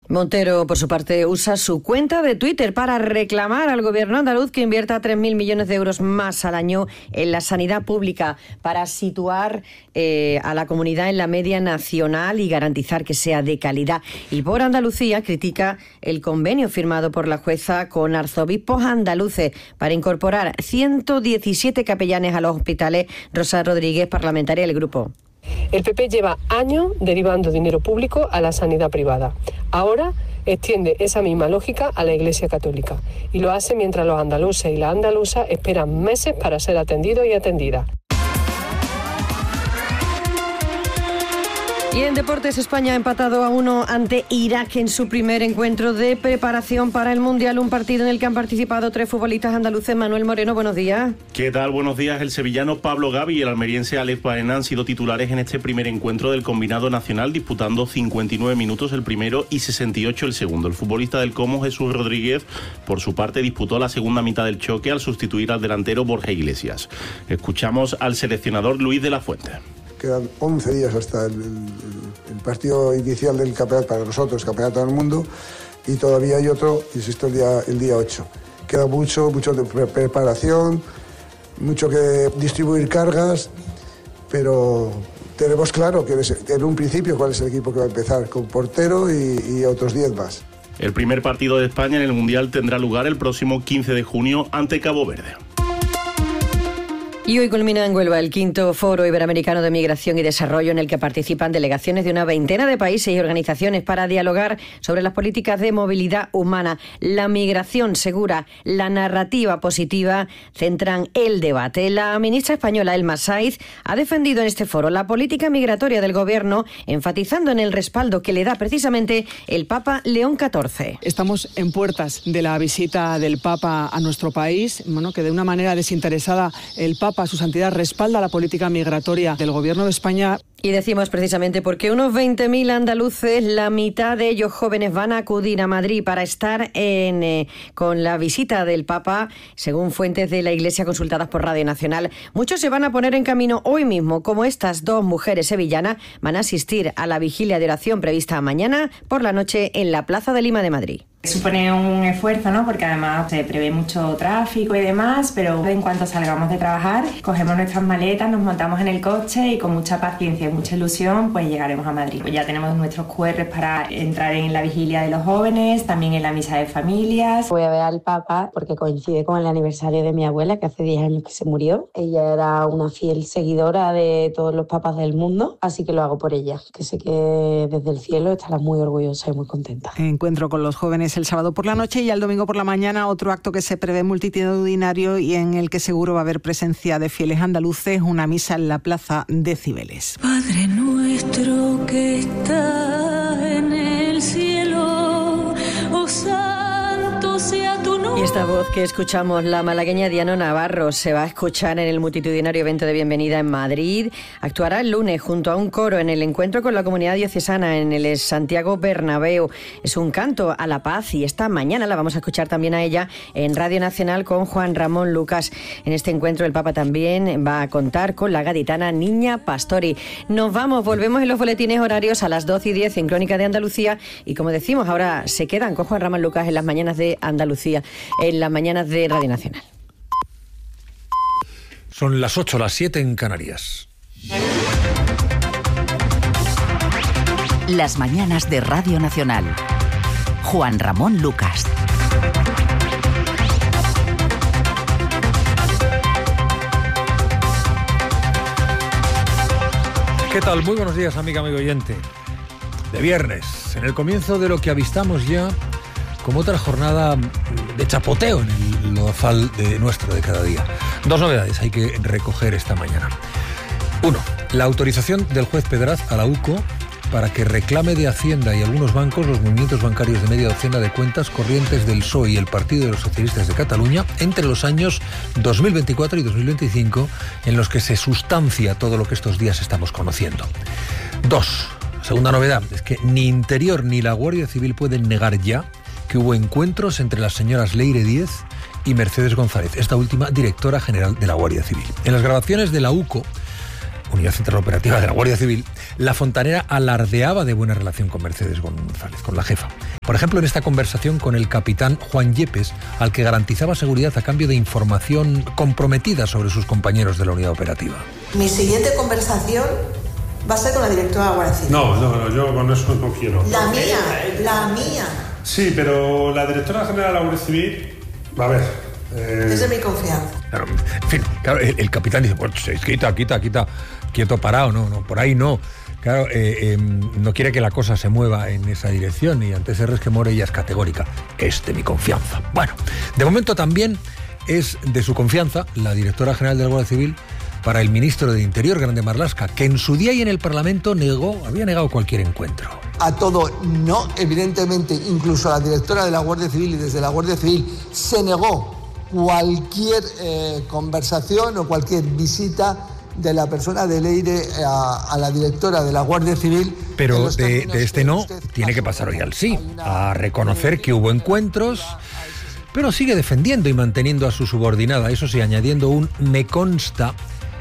Montero, por su parte, usa su cuenta de Twitter para reclamar al gobierno andaluz que invierta 3.000 millones de euros más al año en la sanidad pública para situar a la comunidad en la media nacional y garantizar que sea de calidad. Y por Andalucía critica el convenio firmado por la jueza con arzobispos andaluces para incorporar 117 capellanes a los hospitales. Rosa Rodríguez, parlamentaria del Grupo. El PP lleva años derivando dinero público a la sanidad privada. Ahora extiende esa misma lógica a la Iglesia Católica y lo hace mientras los andaluces y las andaluzas esperan meses para ser atendidos y atendidas. Y en deportes, España ha empatado a 1 ante Irak en su primer encuentro de preparación para el Mundial, un partido en el que han participado 3 futbolistas andaluces. Manuel Moreno, buenos días. ¿Qué tal? Buenos días. El sevillano Pablo Gavi y el almeriense Alex Baena han sido titulares en este primer encuentro del combinado nacional, disputando 59 minutos el primero y 68 el segundo. El futbolista del Como, Jesús Rodríguez, por su parte, disputó la segunda mitad del choque al sustituir al delantero Borja Iglesias. Escuchamos al seleccionador Luis de la Fuente. Quedan 11 días hasta el partido inicial del campeonato para nosotros, campeonato del mundo, y todavía hay otro, insisto, el día 8. Queda mucho de preparación, mucho que distribuir cargas, pero tenemos claro que en un principio cuál es el equipo que va a empezar, con portero y otros 10 más. El primer partido de España en el Mundial tendrá lugar el próximo 15 de junio ante Cabo Verde. Y hoy culmina en Huelva el 5º Foro Iberoamericano de Migración y Desarrollo, en el que participan delegaciones de una veintena de países y organizaciones para dialogar sobre las políticas de movilidad humana. La migración segura, la narrativa positiva centran el debate. La ministra española Elma Saiz ha defendido en este foro la política migratoria del Gobierno, enfatizando en el respaldo que le da precisamente el Papa León XIV. Estamos en puertas de la visita del Papa a nuestro país, que de una manera desinteresada el Papa, su santidad, respalda la política migratoria del Gobierno de España. Y decimos precisamente porque unos 20.000 andaluces, la mitad de ellos jóvenes, van a acudir a Madrid para estar con la visita del Papa, según fuentes de la Iglesia consultadas por Radio Nacional. Muchos se van a poner en camino hoy mismo, como estas 2 mujeres sevillanas van a asistir a la vigilia de oración prevista mañana por la noche en la Plaza de Lima de Madrid. Supone un esfuerzo, ¿no? Porque además se prevé mucho tráfico y demás, pero en cuanto salgamos de trabajar, cogemos nuestras maletas, nos montamos en el coche y con mucha paciencia y mucha ilusión, pues llegaremos a Madrid. Pues ya tenemos nuestros QRs para entrar en la vigilia de los jóvenes, también en la misa de familias. Voy a ver al Papa porque coincide con el aniversario de mi abuela, que hace 10 años que se murió. Ella era una fiel seguidora de todos los papas del mundo, así que lo hago por ella, que sé que desde el cielo estará muy orgullosa y muy contenta. Encuentro con los jóvenes el sábado por la noche y el domingo por la mañana otro acto que se prevé multitudinario y en el que seguro va a haber presencia de fieles andaluces, una misa en la Plaza de Cibeles. Padre nuestro que estás en el cielo, oh santo sea tu nombre. Y esta voz que escuchamos, la malagueña Diana Navarro, se va a escuchar en el multitudinario evento de bienvenida en Madrid. Actuará el lunes junto a un coro en el encuentro con la comunidad diocesana en el Santiago Bernabéu. Es un canto a la paz y esta mañana la vamos a escuchar también a ella en Radio Nacional con Juan Ramón Lucas. En este encuentro el Papa también va a contar con la gaditana Niña Pastori. Nos vamos, volvemos en los boletines horarios a las 12:10 en Crónica de Andalucía y como decimos, ahora se quedan con Juan Ramón Lucas en las mañanas de Andalucía, en las mañanas de Radio Nacional. Son las 8, las 7 en Canarias. Las mañanas de Radio Nacional. Juan Ramón Lucas. ¿Qué tal? Muy buenos días, amigo oyente. De viernes, en el comienzo de lo que avistamos ya como otra jornada de chapoteo en el lodazal nuestro de cada día. 2 novedades hay que recoger esta mañana. 1. La autorización del juez Pedraz a la UCO para que reclame de Hacienda y algunos bancos los movimientos bancarios de media docena de cuentas corrientes del PSOE y el Partido de los Socialistas de Cataluña entre los años 2024 y 2025, en los que se sustancia todo lo que estos días estamos conociendo. 2. Segunda novedad es que ni Interior ni la Guardia Civil pueden negar ya que hubo encuentros entre las señoras Leire Díez y Mercedes González, esta última directora general de la Guardia Civil. En las grabaciones de la UCO Unidad Central Operativa de la Guardia Civil, la fontanera alardeaba de buena relación con Mercedes González, con la jefa. Por ejemplo, en esta conversación con el capitán Juan Yepes, al que garantizaba seguridad a cambio de información comprometida sobre sus compañeros de la unidad operativa. Mi siguiente conversación va a ser con la directora de la Guardia Civil. No, yo con eso no quiero. La mía. Sí, pero la directora general de la Guardia Civil, a ver... Es de mi confianza. Claro, en fin, claro, el capitán dice, pues quita, quieto, parado, no, por ahí no. Claro, no quiere que la cosa se mueva en esa dirección y ante ese resquemor ella es categórica. Es de mi confianza. Bueno, de momento también es de su confianza la directora general de la Guardia Civil para el ministro de Interior, Grande Marlaska, que en su día y en el Parlamento había negado cualquier encuentro. A todo no, evidentemente, incluso la directora de la Guardia Civil y desde la Guardia Civil se negó cualquier conversación o cualquier visita de la persona de Leire a la directora de la Guardia Civil. Pero de este no tiene que pasar hoy al sí, a reconocer que hubo encuentros, pero sigue defendiendo y manteniendo a su subordinada, eso sí, añadiendo un me consta,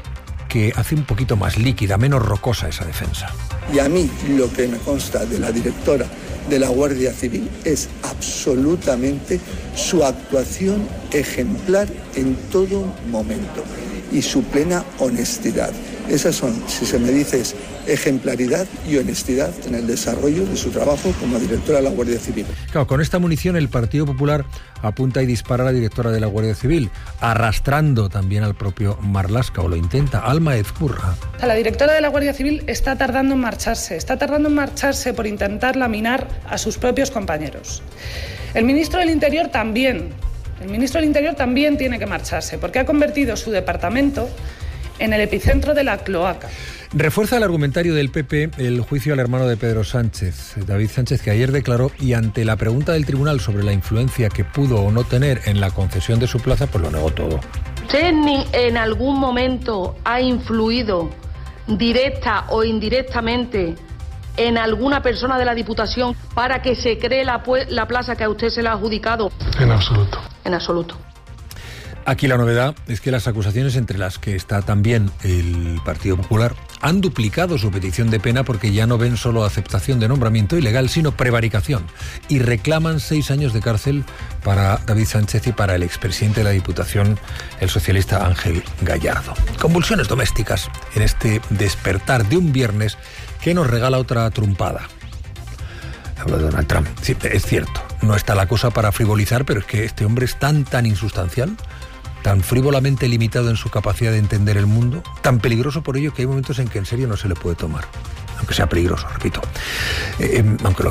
que hace un poquito más líquida, menos rocosa esa defensa. Y a mí lo que me consta de la directora de la Guardia Civil es absolutamente su actuación ejemplar en todo momento y su plena honestidad. Esas son, si se me dice, es ejemplaridad y honestidad en el desarrollo de su trabajo como directora de la Guardia Civil. Claro, con esta munición el Partido Popular apunta y dispara a la directora de la Guardia Civil, arrastrando también al propio Marlaska, o lo intenta, Alma Ezcurra. La directora de la Guardia Civil está tardando en marcharse por intentar laminar a sus propios compañeros. El ministro del Interior también tiene que marcharse, porque ha convertido su departamento en el epicentro de la cloaca. Refuerza el argumentario del PP el juicio al hermano de Pedro Sánchez, David Sánchez, que ayer declaró, y ante la pregunta del tribunal sobre la influencia que pudo o no tener en la concesión de su plaza, pues lo negó todo. ¿Usted en algún momento ha influido directa o indirectamente en alguna persona de la Diputación para que se cree la plaza que a usted se le ha adjudicado? En absoluto. En absoluto. Aquí la novedad es que las acusaciones, entre las que está también el Partido Popular, han duplicado su petición de pena porque ya no ven solo aceptación de nombramiento ilegal, sino prevaricación, y reclaman 6 años de cárcel para David Sánchez y para el expresidente de la Diputación, el socialista Ángel Gallardo. Convulsiones domésticas en este despertar de un viernes que nos regala otra trumpada. Hablo de Donald Trump. Sí, es cierto, no está la cosa para frivolizar, pero es que este hombre es tan insustancial, tan frívolamente limitado en su capacidad de entender el mundo, tan peligroso por ello que hay momentos en que en serio no se le puede tomar. Aunque sea peligroso, repito. Aunque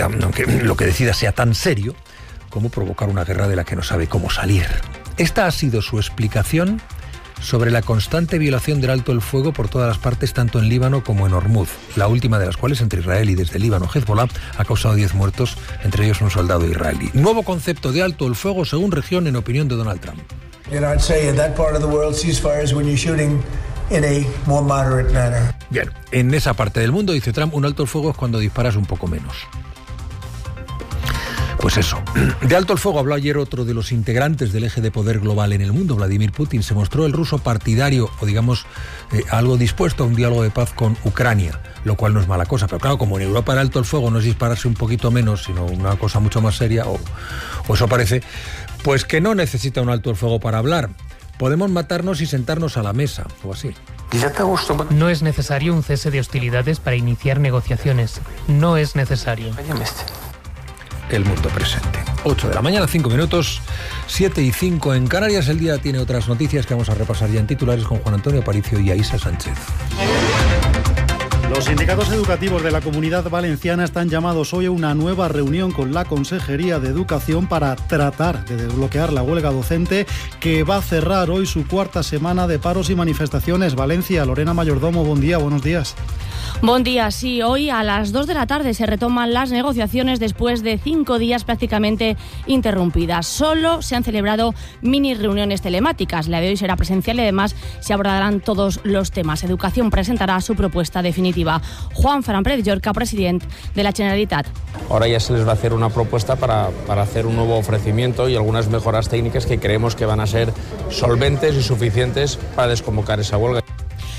lo que decida sea tan serio como provocar una guerra de la que no sabe cómo salir. Esta ha sido su explicación sobre la constante violación del alto el fuego por todas las partes, tanto en Líbano como en Hormuz, la última de las cuales, entre Israel y desde Líbano, Hezbollah, ha causado 10 muertos, entre ellos un soldado israelí. Nuevo concepto de alto el fuego según región, en opinión de Donald Trump. Bien, en esa parte del mundo, dice Trump, un alto el fuego es cuando disparas un poco menos. Pues eso. De alto el fuego habló ayer otro de los integrantes del eje de poder global en el mundo, Vladimir Putin. Se mostró el ruso partidario, o digamos, algo dispuesto a un diálogo de paz con Ucrania, lo cual no es mala cosa. Pero claro, como en Europa el alto el fuego no es dispararse un poquito menos, sino una cosa mucho más seria, o eso parece, pues que no necesita un alto el fuego para hablar. Podemos matarnos y sentarnos a la mesa, o así. No es necesario un cese de hostilidades para iniciar negociaciones. No es necesario. El mundo presente. 8 de la mañana, 5 minutos, 7:05 en Canarias. El día tiene otras noticias que vamos a repasar ya en titulares con Juan Antonio Aparicio y Aísa Sánchez. Los sindicatos educativos de la Comunidad Valenciana están llamados hoy a una nueva reunión con la Consejería de Educación para tratar de desbloquear la huelga docente que va a cerrar hoy su 4ª semana de paros y manifestaciones. Valencia, Lorena Mayordomo, buen día, buenos días. Buen día, sí, hoy a las 2 de la tarde se retoman las negociaciones después de 5 días prácticamente interrumpidas. Solo se han celebrado mini reuniones telemáticas. La de hoy será presencial y además se abordarán todos los temas. Educación presentará su propuesta definitiva. Juan Ferran Llorca, presidente de la Generalitat. Ahora ya se les va a hacer una propuesta para hacer un nuevo ofrecimiento y algunas mejoras técnicas que creemos que van a ser solventes y suficientes para desconvocar esa huelga.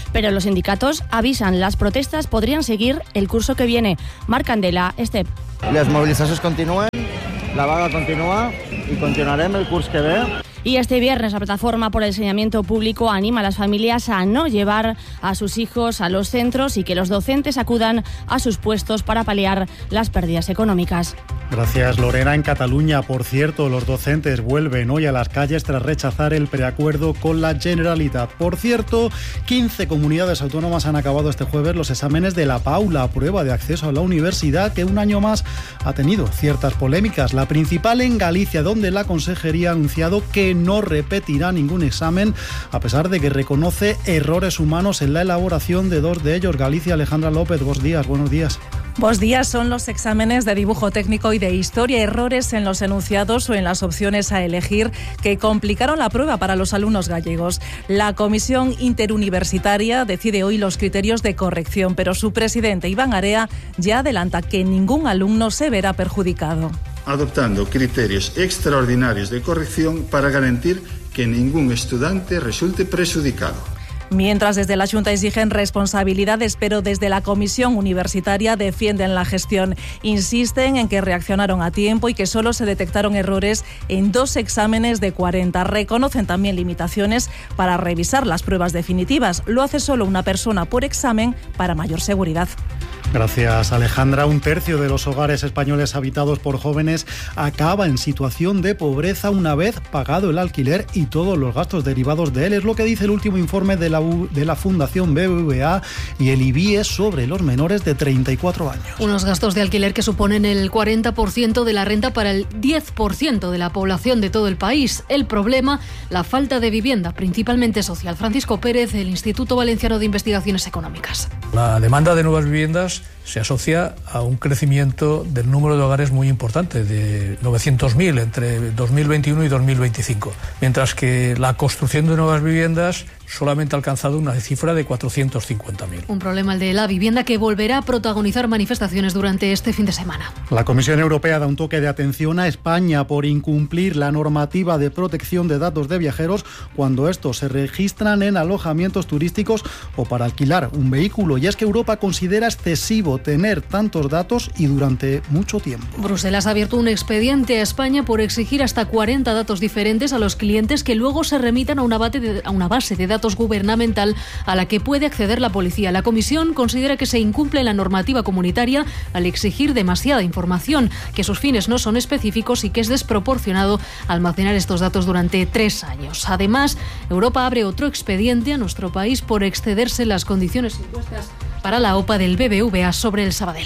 Pero los sindicatos avisan, las protestas podrían seguir el curso que viene. Marc Candela, Estep. Les mobilitzacions continuen, la vaga continua i continuarem el curs que ve. Y este viernes la Plataforma por el Enseñamiento Público anima a las familias a no llevar a sus hijos a los centros y que los docentes acudan a sus puestos para paliar las pérdidas económicas. Gracias, Lorena. En Cataluña, por cierto, los docentes vuelven hoy a las calles tras rechazar el preacuerdo con la Generalitat. Por cierto, 15 comunidades autónomas han acabado este jueves los exámenes de la PAU, la prueba de acceso a la universidad, que un año más ha tenido ciertas polémicas. La principal en Galicia, donde la Consejería ha anunciado que no repetirá ningún examen, a pesar de que reconoce errores humanos en la elaboración de 2 de ellos. Galicia, Alejandra López, buenos días. Buenos días, son los exámenes de dibujo técnico y de historia, errores en los enunciados o en las opciones a elegir que complicaron la prueba para los alumnos gallegos. La Comisión Interuniversitaria decide hoy los criterios de corrección, pero su presidente, Iván Area, ya adelanta que ningún alumno se verá perjudicado. Adoptando criterios extraordinarios de corrección para garantir que ningún estudiante resulte perjudicado. Mientras desde la Xunta exigen responsabilidades, pero desde la Comisión Universitaria defienden la gestión. Insisten en que reaccionaron a tiempo y que solo se detectaron errores en 2 exámenes de 40. Reconocen también limitaciones para revisar las pruebas definitivas. Lo hace solo una persona por examen para mayor seguridad. Gracias, Alejandra. 1/3 de los hogares españoles habitados por jóvenes acaba en situación de pobreza una vez pagado el alquiler y todos los gastos derivados de él. Es lo que dice el último informe de la Fundación BBVA y el IBIE sobre los menores de 34 años. Unos gastos de alquiler que suponen el 40% de la renta para el 10% de la población de todo el país. El problema, la falta de vivienda, principalmente social. Francisco Pérez, del Instituto Valenciano de Investigaciones Económicas. La demanda de nuevas viviendas se asocia a un crecimiento del número de hogares muy importante, de 900.000 entre 2021 y 2025, mientras que la construcción de nuevas viviendas solamente ha alcanzado una cifra de 450.000. Un problema el de la vivienda que volverá a protagonizar manifestaciones durante este fin de semana. La Comisión Europea da un toque de atención a España por incumplir la normativa de protección de datos de viajeros cuando estos se registran en alojamientos turísticos o para alquilar un vehículo. Y es que Europa considera excesivo tener tantos datos y durante mucho tiempo. Bruselas ha abierto un expediente a España por exigir hasta 40 datos diferentes a los clientes que luego se remitan a una base de datos gubernamental a la que puede acceder la policía. La Comisión considera que se incumple la normativa comunitaria al exigir demasiada información, que sus fines no son específicos y que es desproporcionado almacenar estos datos durante 3 años. Además, Europa abre otro expediente a nuestro país por excederse las condiciones impuestas para la OPA del BBVA sobre el Sabadell.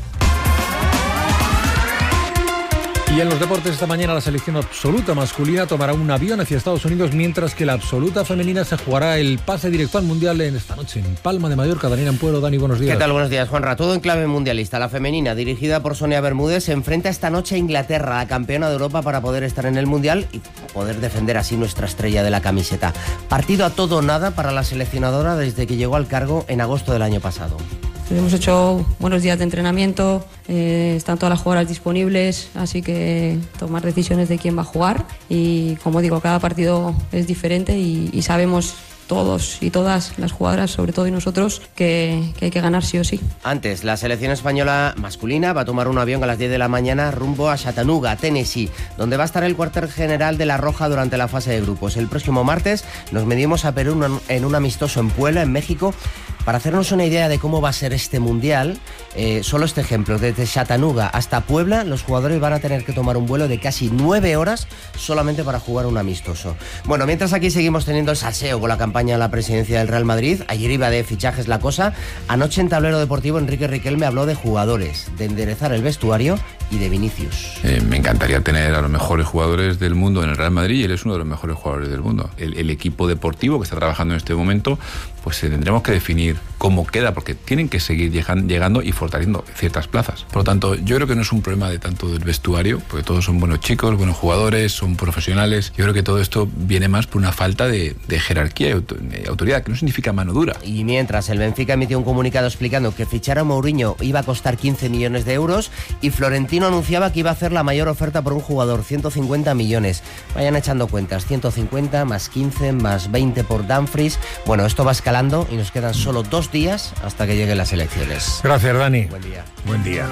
Y en los deportes esta mañana la selección absoluta masculina tomará un avión hacia Estados Unidos, mientras que la absoluta femenina se jugará el pase directo al Mundial en esta noche en Palma de Mallorca. Daniel Ampuero, Dani, buenos días. ¿Qué tal? Buenos días, Juanra. Todo en clave mundialista. La femenina, dirigida por Sonia Bermúdez, se enfrenta esta noche a Inglaterra, la campeona de Europa, para poder estar en el Mundial y poder defender así nuestra estrella de la camiseta. Partido a todo o nada para la seleccionadora desde que llegó al cargo en agosto del año pasado. Hemos hecho buenos días de entrenamiento, están todas las jugadoras disponibles, así que tomar decisiones de quién va a jugar y, como digo, cada partido es diferente y sabemos todos y todas las jugadoras, sobre todo y nosotros, que hay que ganar sí o sí. Antes, la selección española masculina va a tomar un avión a las 10 de la mañana rumbo a Chattanooga, Tennessee, donde va a estar el cuartel general de la Roja durante la fase de grupos. El próximo martes nos medimos a Perú en un amistoso en Puebla, en México. Para hacernos una idea de cómo va a ser este Mundial, solo este ejemplo, desde Chattanooga hasta Puebla, los jugadores van a tener que tomar un vuelo de casi 9 horas solamente para jugar un amistoso. Bueno, mientras aquí seguimos teniendo el salseo con la campaña a la presidencia del Real Madrid, ayer iba de fichajes la cosa, anoche en Tablero Deportivo Enrique Riquelme habló de jugadores, de enderezar el vestuario y de Vinicius. Me encantaría tener a los mejores jugadores del mundo en el Real Madrid y él es uno de los mejores jugadores del mundo. El equipo deportivo que está trabajando en este momento, pues tendremos que definir cómo queda, porque tienen que seguir llegando y fortaleciendo ciertas plazas. Por lo tanto, yo creo que no es un problema de tanto del vestuario, porque todos son buenos chicos, buenos jugadores, son profesionales. Yo creo que todo esto viene más por una falta de jerarquía y autoridad, que no significa mano dura. Y mientras el Benfica emitió un comunicado explicando que fichar a Mourinho iba a costar 15 millones de euros y Florentino anunciaba que iba a hacer la mayor oferta por un jugador, 150 millones. Vayan echando cuentas, 150 más 15 más 20 por Dumfries. Bueno, esto va escalando y nos quedan solo 2 días hasta que lleguen las elecciones. Gracias, Dani. Buen día. Buen día.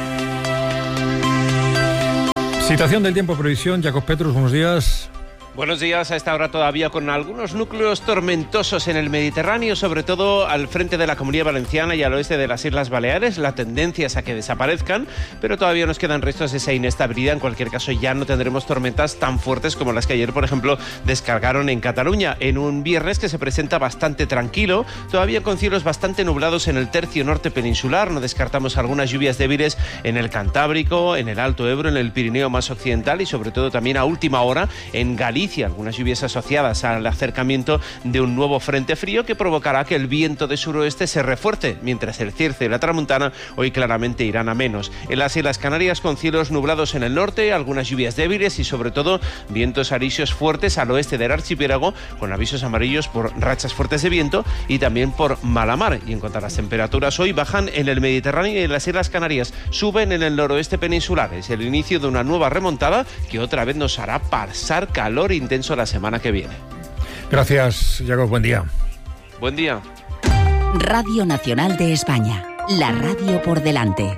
Situación del tiempo, previsión. Jacob Petrus, buenos días. Buenos días. A esta hora todavía con algunos núcleos tormentosos en el Mediterráneo, sobre todo al frente de la Comunidad Valenciana y al oeste de las Islas Baleares. La tendencia es a que desaparezcan, pero todavía nos quedan restos de esa inestabilidad. En cualquier caso, ya no tendremos tormentas tan fuertes como las que ayer, por ejemplo, descargaron en Cataluña, en un viernes que se presenta bastante tranquilo, todavía con cielos bastante nublados en el tercio norte peninsular. No descartamos algunas lluvias débiles en el Cantábrico, en el Alto Ebro, en el Pirineo más occidental y sobre todo también a última hora en Galicia. Algunas lluvias asociadas al acercamiento de un nuevo frente frío que provocará que el viento de suroeste se refuerce, mientras el Circe y la Tramuntana hoy claramente irán a menos. En las Islas Canarias, con cielos nublados en el norte, algunas lluvias débiles y sobre todo vientos alisios fuertes al oeste del archipiélago, con avisos amarillos por rachas fuertes de viento y también por mala mar. Y en cuanto a las temperaturas, hoy bajan en el Mediterráneo y en las Islas Canarias, suben en el noroeste peninsular. Es el inicio de una nueva remontada que otra vez nos hará pasar calor intenso la semana que viene. Gracias, Jacob. Buen día. Buen día. Radio Nacional de España. La radio por delante.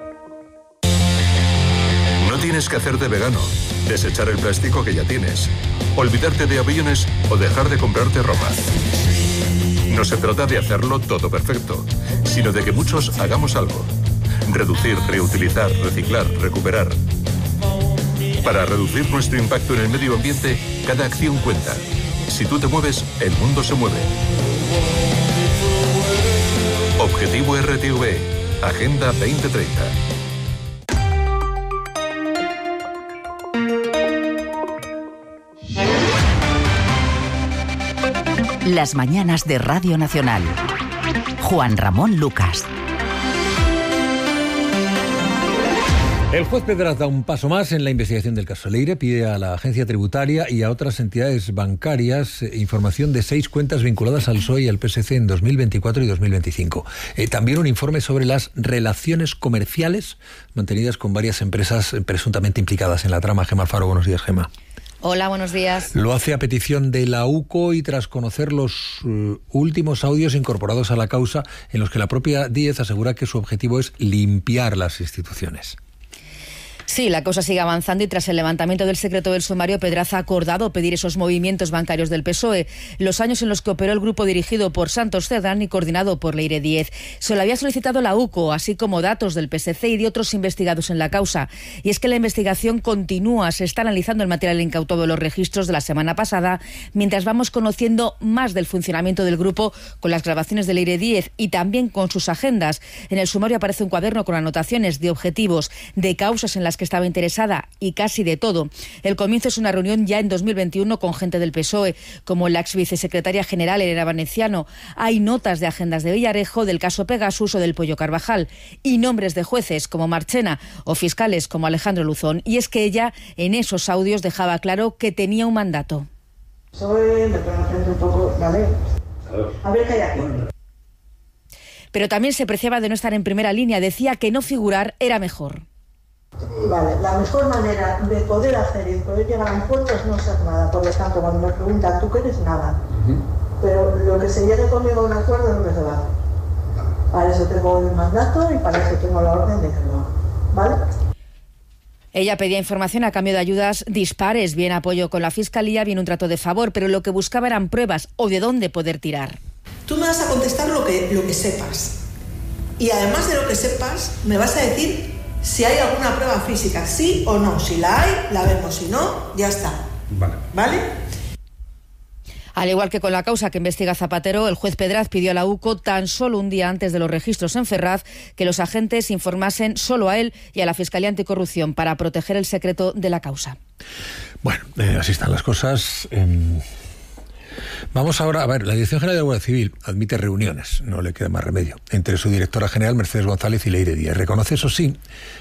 No tienes que hacerte vegano, desechar el plástico que ya tienes, olvidarte de aviones o dejar de comprarte ropa. No se trata de hacerlo todo perfecto, sino de que muchos hagamos algo. Reducir, reutilizar, reciclar, recuperar. Para reducir nuestro impacto en el medio ambiente, cada acción cuenta. Si tú te mueves, el mundo se mueve. Objetivo RTV, Agenda 2030. Las mañanas de Radio Nacional. Juan Ramón Lucas. El juez Pedraz da un paso más en la investigación del caso Leire. Pide a la agencia tributaria y a otras entidades bancarias información de 6 cuentas vinculadas al PSOE y al PSC en 2024 y 2025. También un informe sobre las relaciones comerciales mantenidas con varias empresas presuntamente implicadas en la trama. Gemma Alfaro, buenos días, Gemma. Hola, buenos días. Lo hace a petición de la UCO y tras conocer los últimos audios incorporados a la causa en los que la propia Díez asegura que su objetivo es limpiar las instituciones. Sí, la cosa sigue avanzando y tras el levantamiento del secreto del sumario, Pedraz ha acordado pedir esos movimientos bancarios del PSOE, los años en los que operó el grupo dirigido por Santos Cerdán y coordinado por Leire Díez. Se lo había solicitado la UCO, así como datos del PSC y de otros investigados en la causa. Y es que la investigación continúa, se está analizando el material incautado de los registros de la semana pasada, mientras vamos conociendo más del funcionamiento del grupo con las grabaciones de Leire Díez y también con sus agendas. En el sumario aparece un cuaderno con anotaciones de objetivos, de causas en las que estaba interesada y casi de todo. El comienzo es una reunión ya en 2021 con gente del PSOE, como la ex vicesecretaria general Elena Vaneciano. Hay notas de agendas de Villarejo, del caso Pegasus o del Pollo Carvajal, y nombres de jueces como Marchena o fiscales como Alejandro Luzón. Y es que ella en esos audios dejaba claro que tenía un mandato. Me conocen un poco, ¿vale? A ver qué hay aquí. Pero también se preciaba de no estar en primera línea. Decía que no figurar era mejor. Vale, la mejor manera de poder hacer y poder llegar a un puerto es no ser nada. Por lo tanto, cuando me preguntan, ¿tú qué eres? Nada. Pero lo que se llegue conmigo a un acuerdo no me se va. Para eso tengo el mandato y para eso tengo la orden de que lo haga. ¿Vale? Ella pedía información a cambio de ayudas dispares, bien apoyo con la Fiscalía, bien un trato de favor, pero lo que buscaba eran pruebas o de dónde poder tirar. Tú me vas a contestar lo que sepas. Y además de lo que sepas, me vas a decir si hay alguna prueba física, sí o no. Si la hay, la vemos. Si no, ya está. ¿Vale? Al igual que con la causa que investiga Zapatero, el juez Pedraz pidió a la UCO tan solo un día antes de los registros en Ferraz que los agentes informasen solo a él y a la Fiscalía Anticorrupción para proteger el secreto de la causa. Bueno, así están las cosas. Vamos ahora a ver, la Dirección General de la Guardia Civil admite reuniones, no le queda más remedio, entre su directora general Mercedes González y Leire Díez. Reconoce, eso sí,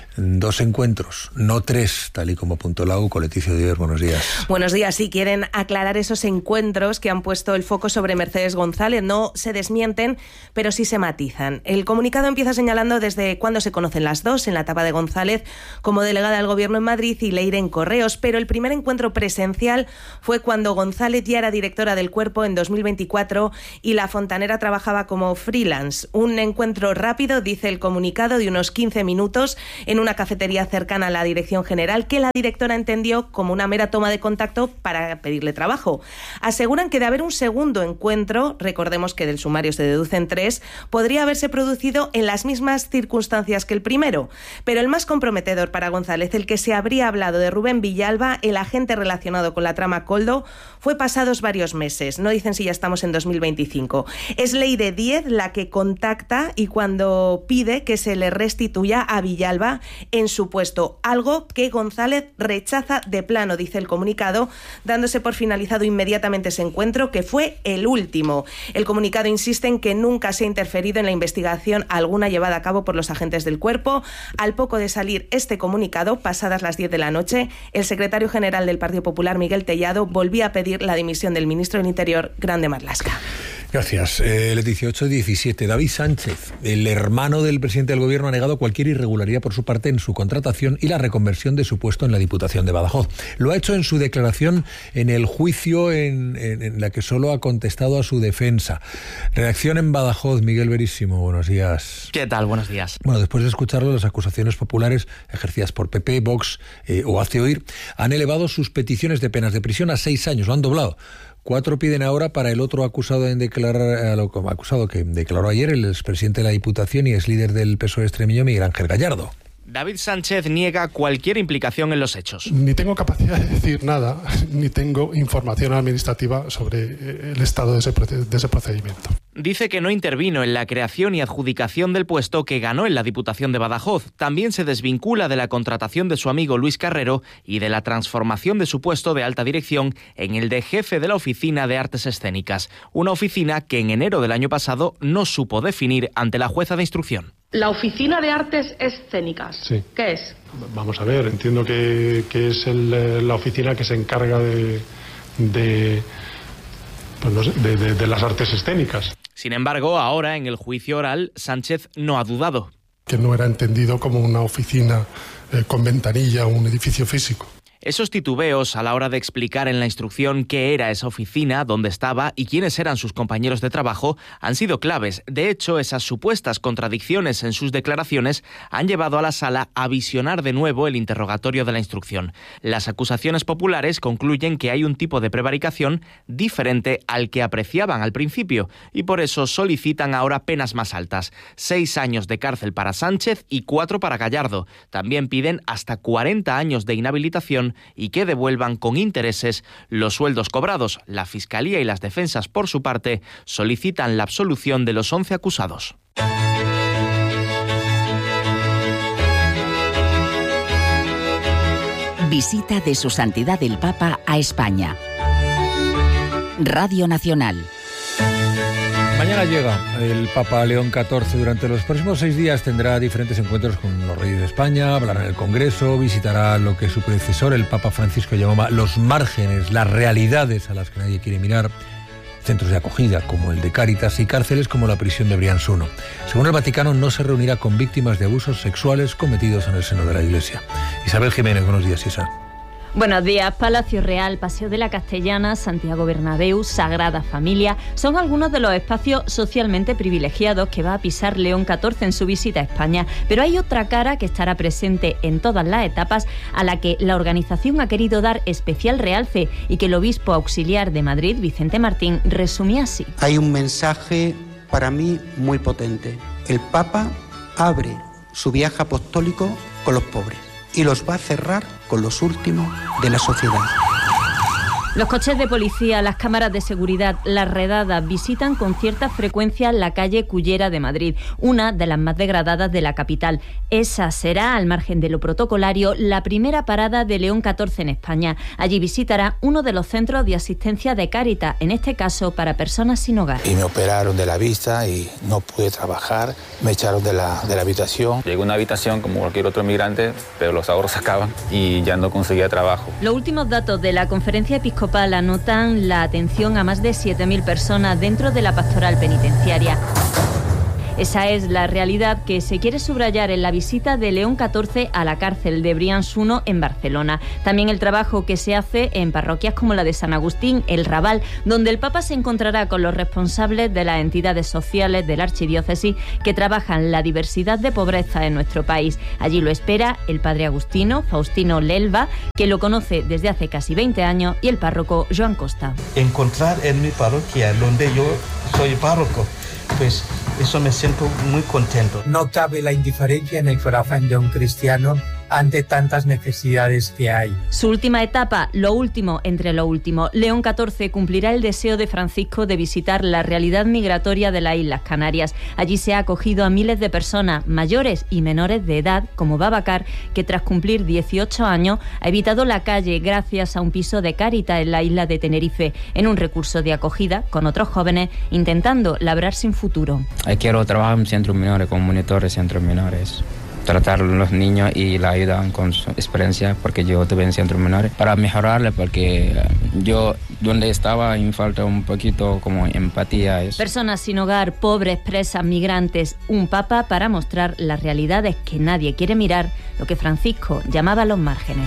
2 encuentros, no 3, tal y como apuntó la UCO. Leticia Díez, buenos días. Buenos días. Sí, quieren aclarar esos encuentros que han puesto el foco sobre Mercedes González. No se desmienten, pero sí se matizan. El comunicado empieza señalando desde cuándo se conocen las dos, en la etapa de González como delegada del Gobierno en Madrid y Leire en Correos, pero el primer encuentro presencial fue cuando González ya era directora del Cuerpo en 2024 y la fontanera trabajaba como freelance. Un encuentro rápido, dice el comunicado, de unos 15 minutos en una cafetería cercana a la Dirección General, que la directora entendió como una mera toma de contacto para pedirle trabajo. Aseguran que de haber un segundo encuentro, recordemos que del sumario se deducen 3, podría haberse producido en las mismas circunstancias que el primero. Pero el más comprometedor para González, el que se habría hablado de Rubén Villalba, el agente relacionado con la trama Koldo, fue pasados varios meses. No dicen si ya estamos en 2025. Es Leire Díez la que contacta y cuando pide que se le restituya a Villalba en su puesto, algo que González rechaza de plano, dice el comunicado, dándose por finalizado inmediatamente ese encuentro, que fue el último. El comunicado insiste en que nunca se ha interferido en la investigación alguna llevada a cabo por los agentes del Cuerpo. Al poco de salir este comunicado, pasadas las 10 de la noche, el secretario general del Partido Popular, Miguel Tellado, volvía a pedir la dimisión del ministro del Interior, Grande Marlaska. Gracias. Leticia, 8-17. David Sánchez, el hermano del presidente del Gobierno, ha negado cualquier irregularidad por su parte en su contratación y la reconversión de su puesto en la Diputación de Badajoz. Lo ha hecho en su declaración en el juicio en la que solo ha contestado a su defensa. Reacción en Badajoz, Miguel Verísimo, buenos días. ¿Qué tal? Buenos días. Bueno, después de escucharlo, las acusaciones populares ejercidas por PP, Vox o Hazte Oír han elevado sus peticiones de penas de prisión a 6 años, lo han doblado. 4 piden ahora para el otro acusado en declarar, acusado que declaró ayer, el expresidente de la Diputación y ex líder del PSOE extremeño, Miguel Ángel Gallardo. David Sánchez niega cualquier implicación en los hechos. Ni tengo capacidad de decir nada, ni tengo información administrativa sobre el estado de ese procedimiento. Dice que no intervino en la creación y adjudicación del puesto que ganó en la Diputación de Badajoz. También se desvincula de la contratación de su amigo Luis Carrero y de la transformación de su puesto de alta dirección en el de jefe de la Oficina de Artes Escénicas, una oficina que en enero del año pasado no supo definir ante la jueza de instrucción. La Oficina de Artes Escénicas, sí. ¿Qué es? Vamos a ver, entiendo que es la oficina que se encarga de las artes escénicas. Sin embargo, ahora en el juicio oral, Sánchez no ha dudado. Que no era entendido como una oficina con ventanilla o un edificio físico. Esos titubeos a la hora de explicar en la instrucción qué era esa oficina, dónde estaba y quiénes eran sus compañeros de trabajo han sido claves. De hecho, esas supuestas contradicciones en sus declaraciones han llevado a la sala a visionar de nuevo el interrogatorio de la instrucción. Las acusaciones populares concluyen que hay un tipo de prevaricación diferente al que apreciaban al principio y por eso solicitan ahora penas más altas. 6 años de cárcel para Sánchez y 4 para Gallardo. También piden hasta 40 años de inhabilitación y que devuelvan con intereses los sueldos cobrados. La Fiscalía y las defensas, por su parte, solicitan la absolución de los 11 acusados. Visita de Su Santidad el Papa a España. Radio Nacional. Mañana llega el Papa León XIV. Durante los próximos 6 días tendrá diferentes encuentros con los reyes de España, hablará en el Congreso, visitará lo que su predecesor, el Papa Francisco, llamaba los márgenes, las realidades a las que nadie quiere mirar, centros de acogida como el de Cáritas y cárceles como la prisión de Brians I. Según el Vaticano, no se reunirá con víctimas de abusos sexuales cometidos en el seno de la Iglesia. Isabel Jiménez, buenos días, Isa. Buenos días. Palacio Real, Paseo de la Castellana, Santiago Bernabéu, Sagrada Familia son algunos de los espacios socialmente privilegiados que va a pisar León XIV en su visita a España. Pero hay otra cara que estará presente en todas las etapas, a la que la organización ha querido dar especial realce y que el obispo auxiliar de Madrid, Vicente Martín, resumía así. Hay un mensaje para mí muy potente. El Papa abre su viaje apostólico con los pobres y los va a cerrar con los últimos de la sociedad. Los coches de policía, las cámaras de seguridad, las redadas visitan con cierta frecuencia la calle Cullera de Madrid, una de las más degradadas de la capital. Esa será, al margen de lo protocolario, la primera parada de León XIV en España. Allí visitará uno de los centros de asistencia de Cáritas, en este caso para personas sin hogar. Y me operaron de la vista y no pude trabajar, me echaron de la habitación. Llegué a una habitación como cualquier otro migrante, pero los ahorros se acaban y ya no conseguía trabajo. Los últimos datos de la Conferencia Episcopal anotan la atención a más de 7.000 personas dentro de la pastoral penitenciaria. Esa es la realidad que se quiere subrayar en la visita de León XIV a la cárcel de Brians I en Barcelona. También el trabajo que se hace en parroquias como la de San Agustín, el Raval, donde el Papa se encontrará con los responsables de las entidades sociales de la archidiócesis que trabajan la diversidad de pobreza en nuestro país. Allí lo espera el padre agustino, Faustino Lelva, que lo conoce desde hace casi 20 años, y el párroco Joan Costa. Encontrar en mi parroquia, donde yo soy párroco, pues eso me siento muy contento. No cabe la indiferencia en el corazón de un cristiano ante tantas necesidades que hay. Su última etapa, lo último entre lo último. León XIV cumplirá el deseo de Francisco de visitar la realidad migratoria de las Islas Canarias. Allí se ha acogido a miles de personas, mayores y menores de edad, como Babacar, que tras cumplir 18 años ha evitado la calle gracias a un piso de Cáritas en la isla de Tenerife, en un recurso de acogida con otros jóvenes intentando labrar sin futuro. Quiero trabajar en centros menores, como monitor de centros menores. Tratar a los niños y la ayudan con su experiencia, porque yo estuve en centros menores, para mejorarle, porque yo donde estaba me falta un poquito como empatía. Personas sin hogar, pobres, presas, migrantes, un papa para mostrar las realidades que nadie quiere mirar, lo que Francisco llamaba los márgenes.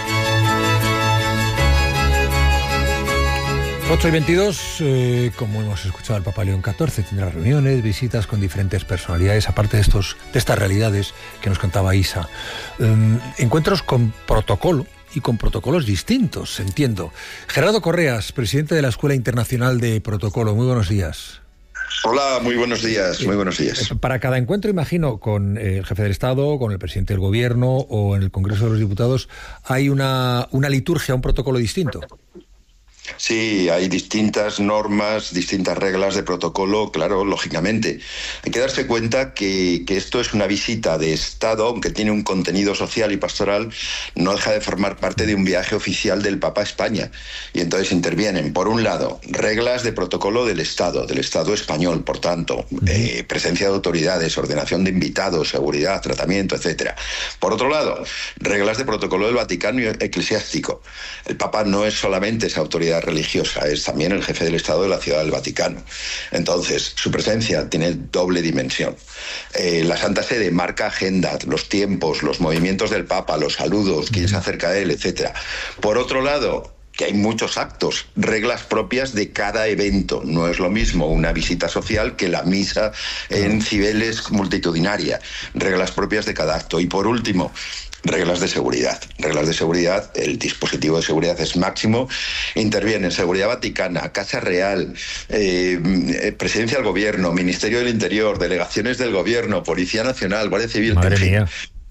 8:22, como hemos escuchado, el Papa León XIV tendrá reuniones, visitas con diferentes personalidades, aparte de estas realidades que nos contaba Isa. Encuentros con protocolo y con protocolos distintos, entiendo. Gerardo Correas, presidente de la Escuela Internacional de Protocolo, muy buenos días. Hola, muy buenos días, muy buenos días. Para cada encuentro, imagino, con el jefe del Estado, con el presidente del Gobierno o en el Congreso de los Diputados, hay una liturgia, un protocolo distinto. Sí, hay distintas normas, distintas reglas de protocolo, claro, lógicamente. Hay que darse cuenta que esto es una visita de Estado, aunque tiene un contenido social y pastoral, no deja de formar parte de un viaje oficial del Papa a España. Y entonces intervienen, por un lado, reglas de protocolo del Estado español, por tanto, presencia de autoridades, ordenación de invitados, seguridad, tratamiento, etcétera. Por otro lado, reglas de protocolo del Vaticano eclesiástico. El Papa no es solamente esa autoridad religiosa, es también el jefe del Estado de la Ciudad del Vaticano. Entonces, su presencia tiene doble dimensión. La Santa Sede marca agenda, los tiempos, los movimientos del Papa, los saludos, quién se acerca a él, etcétera. Por otro lado, que hay muchos actos, reglas propias de cada evento. No es lo mismo una visita social que la misa en Cibeles multitudinaria. Reglas propias de cada acto. Y por último, reglas de seguridad. Reglas de seguridad, el dispositivo de seguridad es máximo. Intervienen Seguridad Vaticana, Casa Real, Presidencia del Gobierno, Ministerio del Interior, delegaciones del Gobierno, Policía Nacional, Guardia Civil. Madre mía.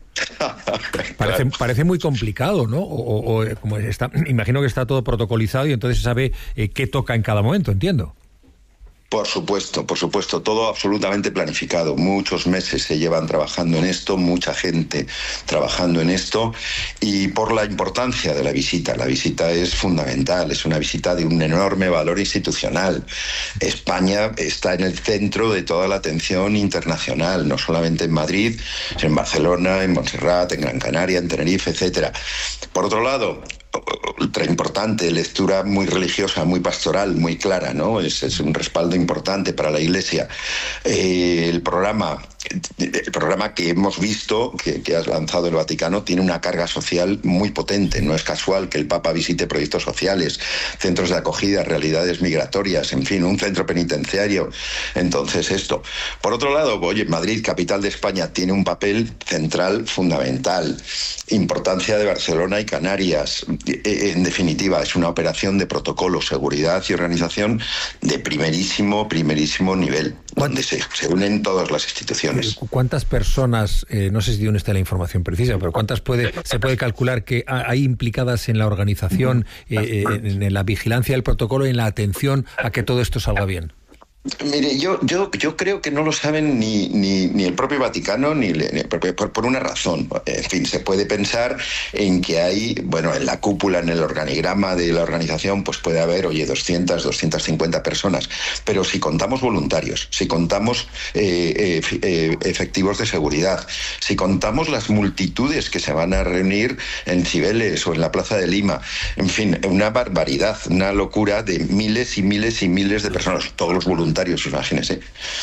Parece muy complicado, ¿no? O como está, imagino que está todo protocolizado y entonces se sabe qué toca en cada momento, entiendo. Por supuesto, todo absolutamente planificado. Muchos meses se llevan trabajando en esto, mucha gente trabajando en esto, y por la importancia de la visita. La visita es fundamental, es una visita de un enorme valor institucional. España está en el centro de toda la atención internacional, no solamente en Madrid, sino en Barcelona, en Montserrat, en Gran Canaria, en Tenerife, etcétera. Por otro lado, ultra importante, lectura muy religiosa, muy pastoral, muy clara, ¿no? Es un respaldo importante para la Iglesia. El programa que hemos visto, que ha lanzado el Vaticano, tiene una carga social muy potente. No es casual que el Papa visite proyectos sociales, centros de acogida, realidades migratorias, en fin, un centro penitenciario. Entonces, esto. Por otro lado, Madrid, capital de España, tiene un papel central fundamental. Importancia de Barcelona y Canarias. En definitiva, es una operación de protocolo, seguridad y organización de primerísimo nivel. donde se unen todas las instituciones. ¿Cuántas personas, no sé si tiene usted la información precisa, pero cuántas se puede calcular que hay implicadas en la organización, en la vigilancia del protocolo y en la atención a que todo esto salga bien? Mire, yo creo que no lo saben ni el propio Vaticano, por una razón. En fin, se puede pensar en que hay, en la cúpula, en el organigrama de la organización, pues puede haber, 200, 250 personas. Pero si contamos voluntarios, si contamos efectivos de seguridad, si contamos las multitudes que se van a reunir en Cibeles o en la Plaza de Lima, en fin, una barbaridad, una locura de miles y miles y miles de personas, todos los voluntarios, imagínese.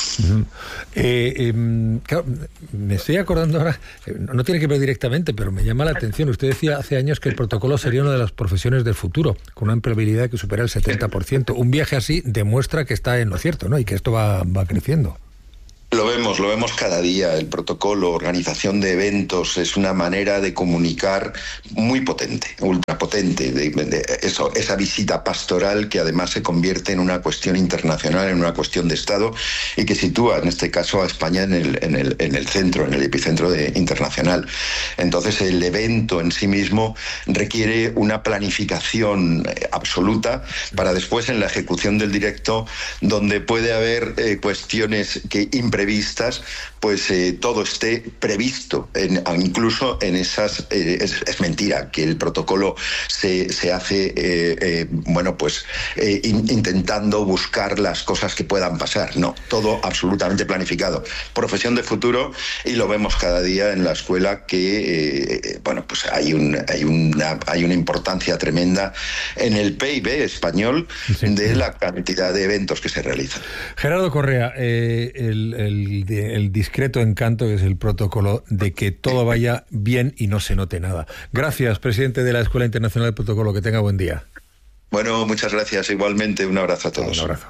Claro, me estoy acordando ahora, no tiene que ver directamente, pero me llama la atención. Usted decía hace años que el protocolo sería una de las profesiones del futuro, con una empleabilidad que supera el 70%. Un viaje así demuestra que está en lo cierto, ¿no? Y que esto va creciendo. Lo vemos cada día. El protocolo, organización de eventos, es una manera de comunicar muy potente, ultrapotente, esa visita pastoral que además se convierte en una cuestión internacional, en una cuestión de Estado, y que sitúa, en este caso, a España en el centro, en el epicentro internacional. Entonces, el evento en sí mismo requiere una planificación absoluta para después, en la ejecución del directo, donde puede haber cuestiones que imprevistas, pues todo esté previsto, incluso en esas... es mentira que el protocolo se hace, intentando buscar las cosas que puedan pasar. No, todo absolutamente planificado. Profesión de futuro, y lo vemos cada día en la escuela que, pues hay una importancia tremenda en el PIB español de la cantidad de eventos que se realizan. Gerardo Correa, el discreto encanto que es el protocolo de que todo vaya bien y no se note nada. Gracias, presidente de la Escuela Internacional del Protocolo. Que tenga buen día. Bueno, muchas gracias. Igualmente, un abrazo a todos. Un abrazo.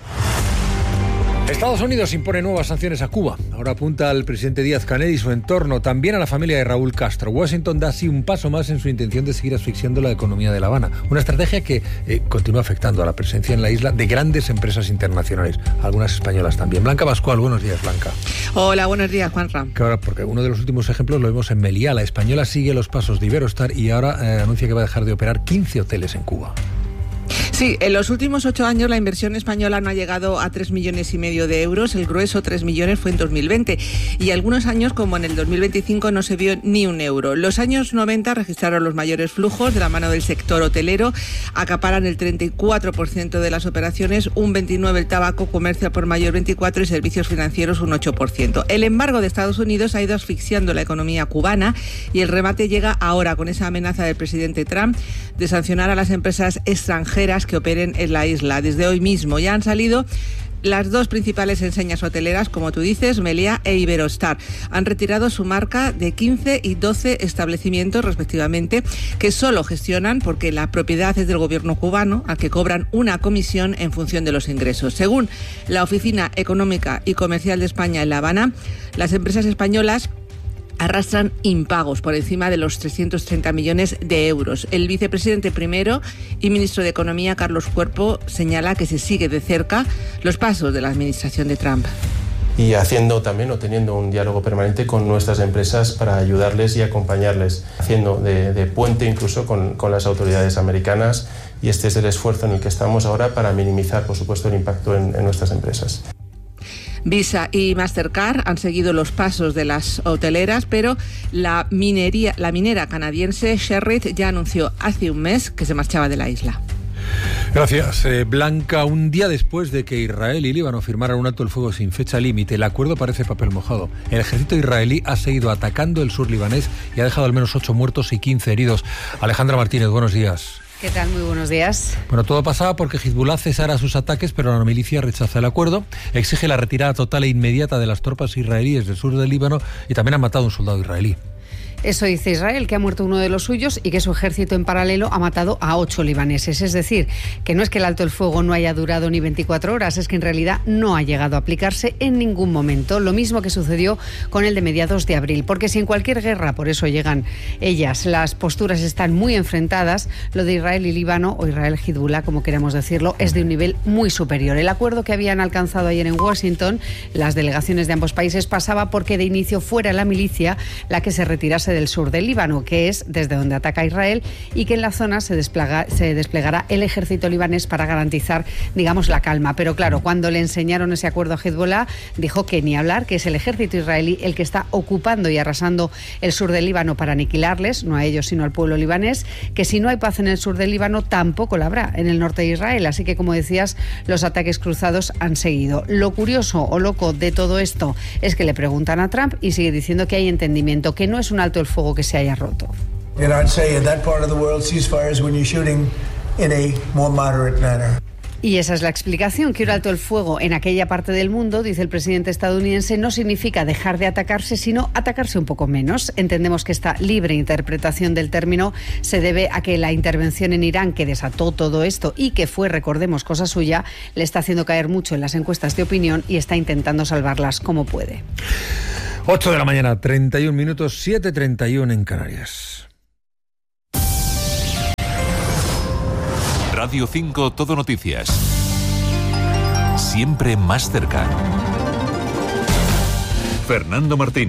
Estados Unidos impone nuevas sanciones a Cuba. Ahora apunta al presidente Díaz-Canel y su entorno, también a la familia de Raúl Castro. Washington da así un paso más en su intención de seguir asfixiando la economía de La Habana. Una estrategia que continúa afectando a la presencia en la isla de grandes empresas internacionales, algunas españolas también. Blanca Pascual, buenos días, Blanca. Hola, buenos días, Juanra. Claro, porque uno de los últimos ejemplos lo vemos en Meliá. La española sigue los pasos de Iberostar y ahora anuncia que va a dejar de operar 15 hoteles en Cuba. Sí, en los últimos 8 años la inversión española no ha llegado a 3,5 millones de euros. El grueso, 3 millones, fue en 2020. Y algunos años, como en el 2025, no se vio ni un euro. Los años 90 registraron los mayores flujos de la mano del sector hotelero. Acaparan el 34% de las operaciones, un 29% el tabaco, comercio por mayor 24% y servicios financieros un 8%. El embargo de Estados Unidos ha ido asfixiando la economía cubana y el remate llega ahora con esa amenaza del presidente Trump de sancionar a las empresas extranjeras que operen en la isla. Desde hoy mismo ya han salido las dos principales enseñas hoteleras, como tú dices, Meliá e Iberostar. Han retirado su marca de 15 y 12 establecimientos, respectivamente, que solo gestionan porque la propiedad es del gobierno cubano, al que cobran una comisión en función de los ingresos. Según la Oficina Económica y Comercial de España en La Habana, las empresas españolas arrastran impagos por encima de los 330 millones de euros. El vicepresidente primero y ministro de Economía, Carlos Cuerpo, señala que se sigue de cerca los pasos de la administración de Trump. Y haciendo también o teniendo un diálogo permanente con nuestras empresas para ayudarles y acompañarles, haciendo de puente incluso con las autoridades americanas, y este es el esfuerzo en el que estamos ahora para minimizar, por supuesto, el impacto en nuestras empresas. Visa y Mastercard han seguido los pasos de las hoteleras, pero la minera canadiense Sherritt ya anunció hace un mes que se marchaba de la isla. Gracias, Blanca. Un día después de que Israel y Líbano firmaran un alto el fuego sin fecha límite, el acuerdo parece papel mojado. El ejército israelí ha seguido atacando el sur libanés y ha dejado al menos 8 muertos y 15 heridos. Alejandra Martínez, buenos días. ¿Qué tal? Muy buenos días. Bueno, todo pasaba porque Hezbollah cesara sus ataques, pero la milicia rechaza el acuerdo, exige la retirada total e inmediata de las tropas israelíes del sur del Líbano y también han matado a un soldado israelí. Eso dice Israel, que ha muerto uno de los suyos y que su ejército en paralelo ha matado a 8 libaneses. Es decir, que no es que el alto el fuego no haya durado ni 24 horas, es que en realidad no ha llegado a aplicarse en ningún momento. Lo mismo que sucedió con el de mediados de abril. Porque si en cualquier guerra, por eso llegan ellas, las posturas están muy enfrentadas, lo de Israel y Líbano, o Israel-Hezbollah, como queramos decirlo, es de un nivel muy superior. El acuerdo que habían alcanzado ayer en Washington, las delegaciones de ambos países, pasaba porque de inicio fuera la milicia la que se retirase del sur del Líbano, que es desde donde ataca Israel, y que en la zona se desplegará el ejército libanés para garantizar, digamos, la calma. Pero claro, cuando le enseñaron ese acuerdo a Hezbollah, dijo que ni hablar, que es el ejército israelí el que está ocupando y arrasando el sur del Líbano para aniquilarles, no a ellos sino al pueblo libanés, que si no hay paz en el sur del Líbano tampoco la habrá en el norte de Israel. Así que, como decías, los ataques cruzados han seguido. Lo curioso o loco de todo esto es que le preguntan a Trump y sigue diciendo que hay entendimiento, que no es un alto el fuego que se haya roto. Y esa es la explicación, que un alto el fuego en aquella parte del mundo, dice el presidente estadounidense, no significa dejar de atacarse, sino atacarse un poco menos. Entendemos que esta libre interpretación del término se debe a que la intervención en Irán, que desató todo esto y que fue, recordemos, cosa suya, le está haciendo caer mucho en las encuestas de opinión y está intentando salvarlas como puede. 8 de la mañana, 31 minutos, 7:31 en Canarias. Radio 5 Todo Noticias. Siempre más cerca. Fernando Martín.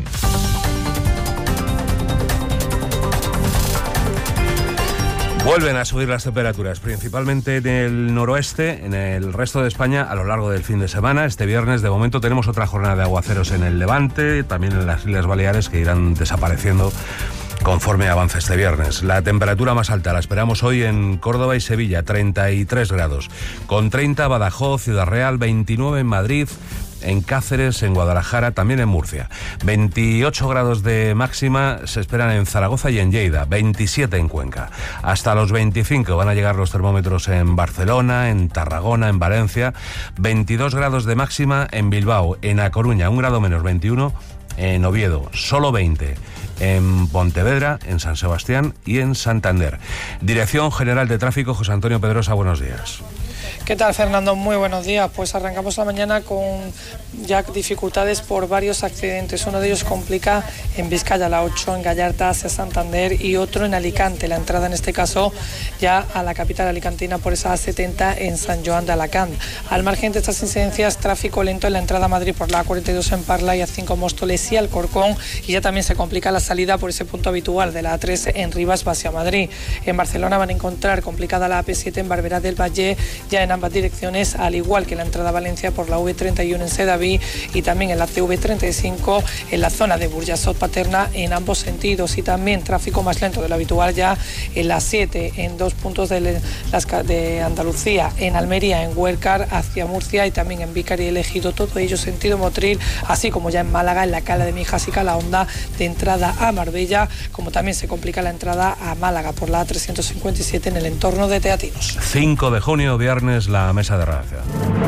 Vuelven a subir las temperaturas, principalmente en el noroeste, en el resto de España, a lo largo del fin de semana. Este viernes, de momento, tenemos otra jornada de aguaceros en el Levante, también en las Islas Baleares, que irán desapareciendo conforme avance este viernes. La temperatura más alta la esperamos hoy en Córdoba y Sevilla, 33 grados. Con 30 Badajoz, Ciudad Real, 29 en Madrid, en Cáceres, en Guadalajara, también en Murcia. 28 grados de máxima se esperan en Zaragoza y en Lleida, 27 en Cuenca. Hasta los 25 van a llegar los termómetros en Barcelona, en Tarragona, en Valencia. 22 grados de máxima en Bilbao, en A Coruña, 1 grado menos, 21 en Oviedo, solo 20 en Pontevedra, en San Sebastián y en Santander. Dirección General de Tráfico, José Antonio Pedrosa, buenos días. ¿Qué tal, Fernando? Muy buenos días. Pues arrancamos la mañana con ya dificultades por varios accidentes. Uno de ellos complica en Vizcaya, la 8, en Gallarta hacia Santander, y otro en Alicante. La entrada en este caso ya a la capital alicantina por esa A70 en San Joan de Alacant. Al margen de estas incidencias, tráfico lento en la entrada a Madrid por la A42 en Parla y A5 Móstoles y Alcorcón, y ya también se complica la salida por ese punto habitual de la A3 en Rivas hacia Madrid. En Barcelona van a encontrar complicada la AP7 en Barberá del Valle, ya en ambas direcciones, al igual que la entrada a Valencia por la V31 en Sedaví y también en la CV35 en la zona de Burjasot-Paterna en ambos sentidos, y también tráfico más lento de lo habitual ya en la 7 en dos puntos de Andalucía, en Almería, en Huércar hacia Murcia y también en Vícar y El Ejido, todo ello sentido Motril, así como ya en Málaga, en la Cala de Mijas y Calahonda de entrada a Marbella, como también se complica la entrada a Málaga por la A357 en el entorno de Teatinos. 5 de junio, viernes, la mesa de redacción.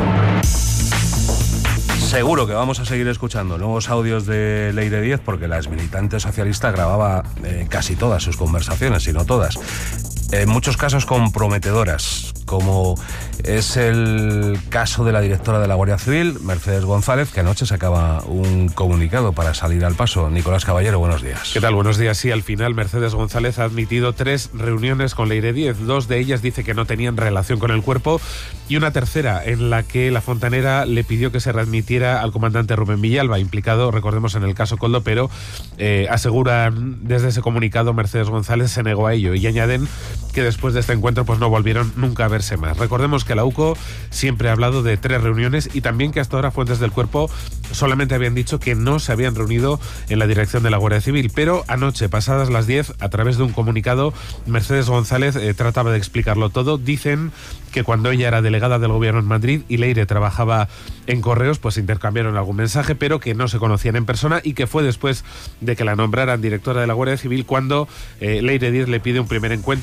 Seguro que vamos a seguir escuchando nuevos audios de Leire Díez, porque la exmilitante socialista grababa casi todas sus conversaciones, si no todas. En muchos casos comprometedoras, como es el caso de la directora de la Guardia Civil, Mercedes González, que anoche sacaba un comunicado para salir al paso. Nicolás Caballero, buenos días. ¿Qué tal? Buenos días. Sí, al final Mercedes González ha admitido 3 reuniones con Leire Díez. 2 de ellas dice que no tenían relación con el cuerpo, y una tercera en la que la fontanera le pidió que se readmitiera al comandante Rubén Villalba, implicado, recordemos, en el caso Koldo, pero aseguran desde ese comunicado Mercedes González se negó a ello, y añaden que después de este encuentro pues no volvieron nunca a verse más. Recordemos que la UCO siempre ha hablado de 3 reuniones, y también que hasta ahora fuentes del cuerpo solamente habían dicho que no se habían reunido en la dirección de la Guardia Civil, pero anoche, pasadas las 10, a través de un comunicado, Mercedes González trataba de explicarlo todo. Dicen que cuando ella era delegada del gobierno en Madrid y Leire trabajaba en Correos, pues intercambiaron algún mensaje, pero que no se conocían en persona, y que fue después de que la nombraran directora de la Guardia Civil cuando Leire Díez le pide un primer encuentro, que dice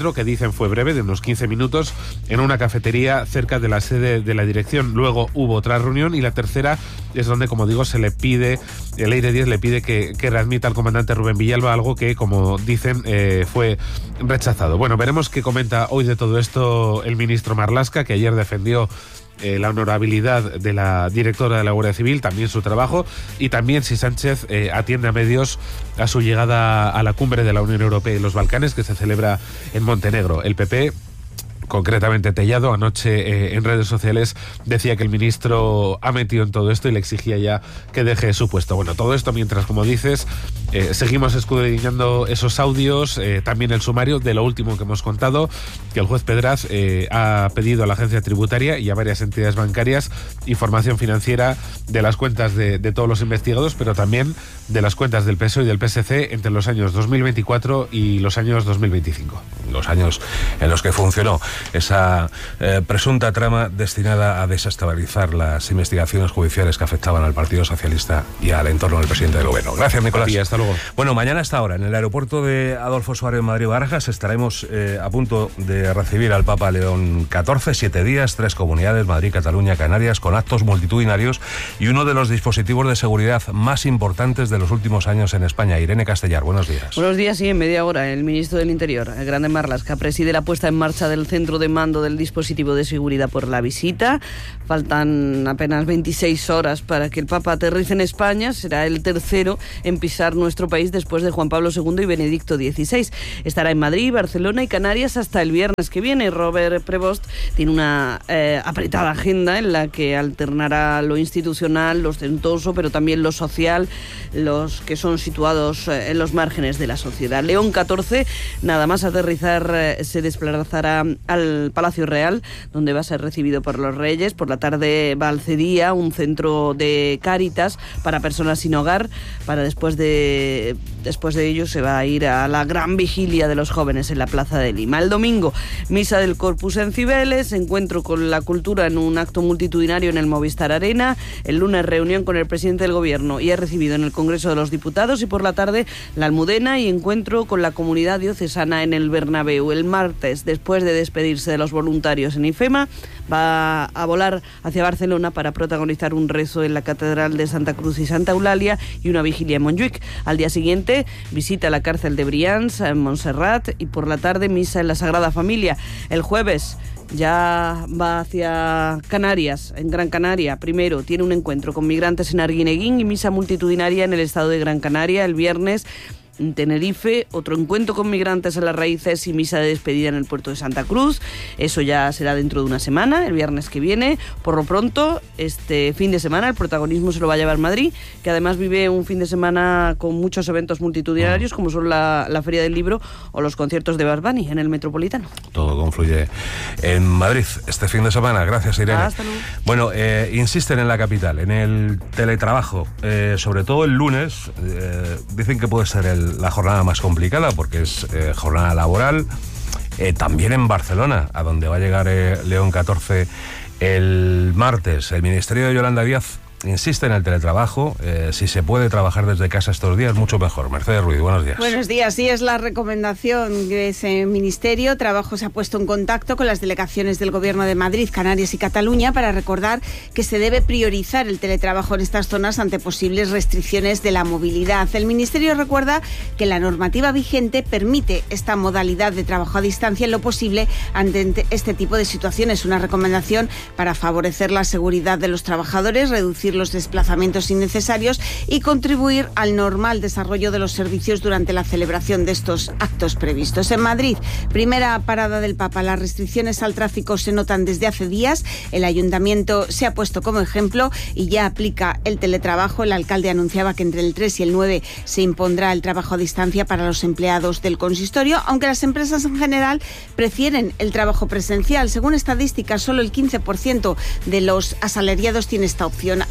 dicen fue breve, de unos 15 minutos, en una cafetería cerca de la sede de la dirección. Luego hubo otra reunión y la tercera es donde, como digo, se le pide, el EIRE 10 le pide que readmita al comandante Rubén Villalba, algo que, como dicen, fue rechazado. Bueno, veremos qué comenta hoy de todo esto el ministro Marlaska, que ayer defendió la honorabilidad de la directora de la Guardia Civil, también su trabajo, y también si Sánchez atiende a medios a su llegada a la cumbre de la Unión Europea y los Balcanes, que se celebra en Montenegro. El PP, concretamente Tellado, anoche en redes sociales decía que el ministro ha metido en todo esto y le exigía ya que deje su puesto. Bueno, todo esto mientras, como dices, seguimos escudriñando esos audios, también el sumario de lo último que hemos contado, que el juez Pedraz ha pedido a la agencia tributaria y a varias entidades bancarias información financiera de las cuentas de todos los investigados, pero también de las cuentas del PSOE y del PSC entre los años 2024 y los años 2025. Los años en los que funcionó esa presunta trama destinada a desestabilizar las investigaciones judiciales que afectaban al Partido Socialista y al entorno del presidente del gobierno. Gracias, Nicolás. Y hasta luego. Bueno, mañana a esta hora en el aeropuerto de Adolfo Suárez en Madrid-Barajas estaremos a punto de recibir al Papa León XIV, 7 días, 3 comunidades, Madrid, Cataluña, Canarias, con actos multitudinarios y uno de los dispositivos de seguridad más importantes de los últimos años en España. Irene Castellar, buenos días. Buenos días, y en media hora el ministro del Interior, el Grande Marlaska, preside la puesta en marcha del centro de mando del dispositivo de seguridad por la visita. Faltan apenas 26 horas para que el Papa aterrice en España. Será el tercero en pisar nuestro país después de Juan Pablo II y Benedicto XVI. Estará en Madrid, Barcelona y Canarias hasta el viernes que viene. Robert Prevost tiene una apretada agenda en la que alternará lo institucional, lo ostentoso, pero también lo social, los que son situados en los márgenes de la sociedad. León XIV, nada más aterrizar, se desplazará al Palacio Real, donde va a ser recibido por los reyes. Por la tarde va al Cedía, un centro de Cáritas para personas sin hogar, para después de ello se va a ir a la gran vigilia de los jóvenes en la Plaza de Lima. El domingo, misa del Corpus en Cibeles, encuentro con la cultura en un acto multitudinario en el Movistar Arena. El lunes, reunión con el presidente del Gobierno y es recibido en el Congreso de los Diputados, y por la tarde la Almudena y encuentro con la comunidad diocesana en el Bernabéu. El martes, después de despedirse de los voluntarios en IFEMA, va a volar hacia Barcelona para protagonizar un rezo en la Catedral de Santa Cruz y Santa Eulalia y una vigilia en Montjuic. Al día siguiente, visita la cárcel de Brians en Montserrat, y por la tarde misa en la Sagrada Familia. El jueves ya va hacia Canarias, en Gran Canaria. Primero tiene un encuentro con migrantes en Arguineguín y misa multitudinaria en el estado de Gran Canaria. El viernes, en Tenerife, otro encuentro con migrantes en Las Raíces y misa de despedida en el puerto de Santa Cruz. Eso ya será dentro de una semana, el viernes que viene. Por lo pronto, este fin de semana el protagonismo se lo va a llevar Madrid, que además vive un fin de semana con muchos eventos multitudinarios, como son la Feria del Libro o los conciertos de Bad Bunny en el Metropolitano. Todo confluye en Madrid este fin de semana. Gracias, Irene. Hasta luego. Bueno, insisten en la capital, en el teletrabajo, sobre todo el lunes. Dicen que puede ser la jornada más complicada porque es jornada laboral. También en Barcelona, a donde va a llegar León XIV el martes. El Ministerio de Yolanda Díaz insiste en el teletrabajo. Si se puede trabajar desde casa estos días, mucho mejor. Mercedes Ruiz, buenos días. Buenos días. Sí, es la recomendación de ese ministerio. Trabajo se ha puesto en contacto con las delegaciones del Gobierno de Madrid, Canarias y Cataluña para recordar que se debe priorizar el teletrabajo en estas zonas ante posibles restricciones de la movilidad. El ministerio recuerda que la normativa vigente permite esta modalidad de trabajo a distancia en lo posible ante este tipo de situaciones. Una recomendación para favorecer la seguridad de los trabajadores, reducir los desplazamientos innecesarios y contribuir al normal desarrollo de los servicios durante la celebración de estos actos previstos. En Madrid, primera parada del Papa. Las restricciones al tráfico se notan desde hace días. El ayuntamiento se ha puesto como ejemplo y ya aplica el teletrabajo. El alcalde anunciaba que entre el 3 y el 9 se impondrá el trabajo a distancia para los empleados del consistorio, aunque las empresas en general prefieren el trabajo presencial. Según estadísticas, solo el 15% de los asalariados tiene esta opción.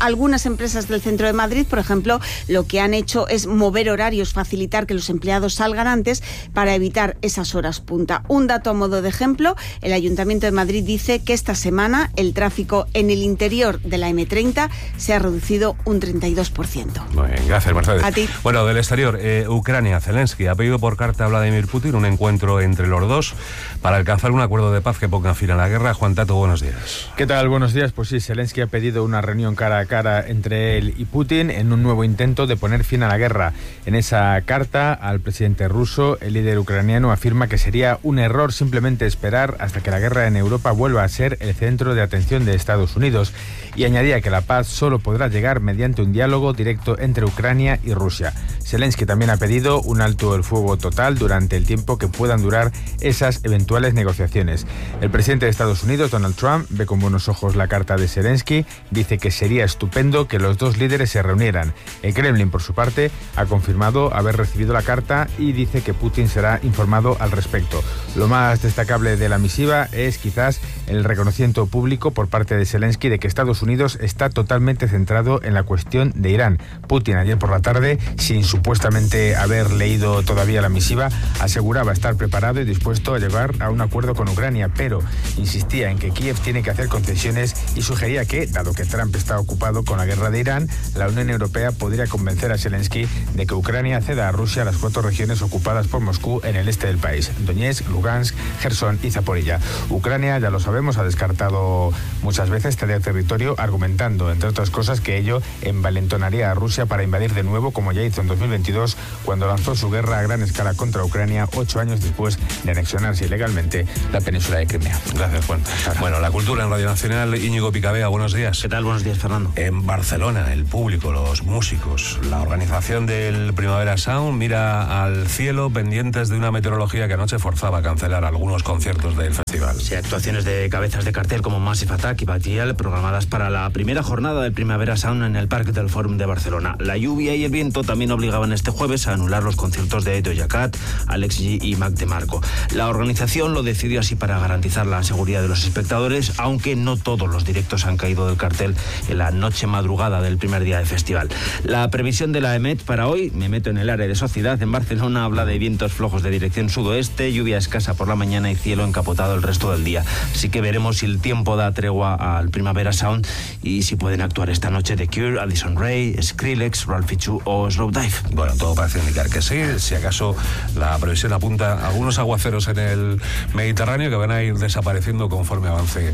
Algunas empresas del centro de Madrid, por ejemplo, lo que han hecho es mover horarios, facilitar que los empleados salgan antes para evitar esas horas punta. Un dato a modo de ejemplo, el Ayuntamiento de Madrid dice que esta semana el tráfico en el interior de la M30 se ha reducido un 32%. Muy bien, gracias, Mercedes. A ti. Bueno, del exterior, Ucrania, Zelensky ha pedido por carta a Vladimir Putin un encuentro entre los dos para alcanzar un acuerdo de paz que ponga fin a la guerra. Juan Tato, buenos días. ¿Qué tal? Buenos días. Pues sí, Zelensky ha pedido una reunión cara a cara entre él y Putin en un nuevo intento de poner fin a la guerra. En esa carta al presidente ruso, el líder ucraniano afirma que sería un error simplemente esperar hasta que la guerra en Europa vuelva a ser el centro de atención de Estados Unidos, y añadía que la paz solo podrá llegar mediante un diálogo directo entre Ucrania y Rusia. Zelensky también ha pedido un alto el fuego total durante el tiempo que puedan durar esas eventuales negociaciones. El presidente de Estados Unidos, Donald Trump, ve con buenos ojos la carta de Zelensky, dice que sería estupendo que los dos líderes se reunieran. El Kremlin, por su parte, ha confirmado haber recibido la carta y dice que Putin será informado al respecto. Lo más destacable de la misiva es quizás el reconocimiento público por parte de Zelensky de que Estados Unidos está totalmente centrado en la cuestión de Irán. Putin ayer por la tarde, sin supuestamente haber leído todavía la misiva, aseguraba estar preparado y dispuesto a llegar a un acuerdo con Ucrania, pero insistía en que Kiev tiene que hacer concesiones y sugería que, dado que Trump está ocupado con la guerra de Irán, la Unión Europea podría convencer a Zelensky de que Ucrania ceda a Rusia las 4 regiones ocupadas por Moscú en el este del país: Donetsk, Lugansk, Gerson y Zaporilla. Ucrania, ya lo sabemos, ha descartado muchas veces ceder territorio, argumentando, entre otras cosas, que ello envalentonaría a Rusia para invadir de nuevo, como ya hizo en 2022, cuando lanzó su guerra a gran escala contra Ucrania 8 años después de anexionarse ilegalmente la península de Crimea. Gracias, Juan. Bueno, la cultura en Radio Nacional. Íñigo Picabea, buenos días. ¿Qué tal? Buenos días, Fernando. En Barcelona, el público, los músicos, la organización del Primavera Sound mira al cielo pendientes de una meteorología que anoche forzaba a cancelar algunos conciertos del festival. Sí, actuaciones de cabezas de cartel como Massive Attack y Batial programadas para la primera jornada del Primavera Sound en el Parque del Fòrum de Barcelona. La lluvia y el viento también obligaban este jueves a anular los conciertos de Doja Cat, Alex G y Mac DeMarco. La organización lo decidió así para garantizar la seguridad de los espectadores, aunque no todos los directos han caído del cartel en la noche madrugada del primer día del festival. La previsión de la EMET para hoy, me meto en el área de Sociedad, en Barcelona, habla de vientos flojos de dirección sudoeste, lluvia escasa por la mañana y cielo encapotado el resto del día. Así que veremos si el tiempo da tregua al Primavera Sound y si pueden actuar esta noche The Cure, Addison Rae, Skrillex, Ralph Fichu o Slowdive. Bueno, todo parece indicar que sí. Si acaso la previsión apunta a algunos aguaceros en el Mediterráneo que van a ir desapareciendo conforme avance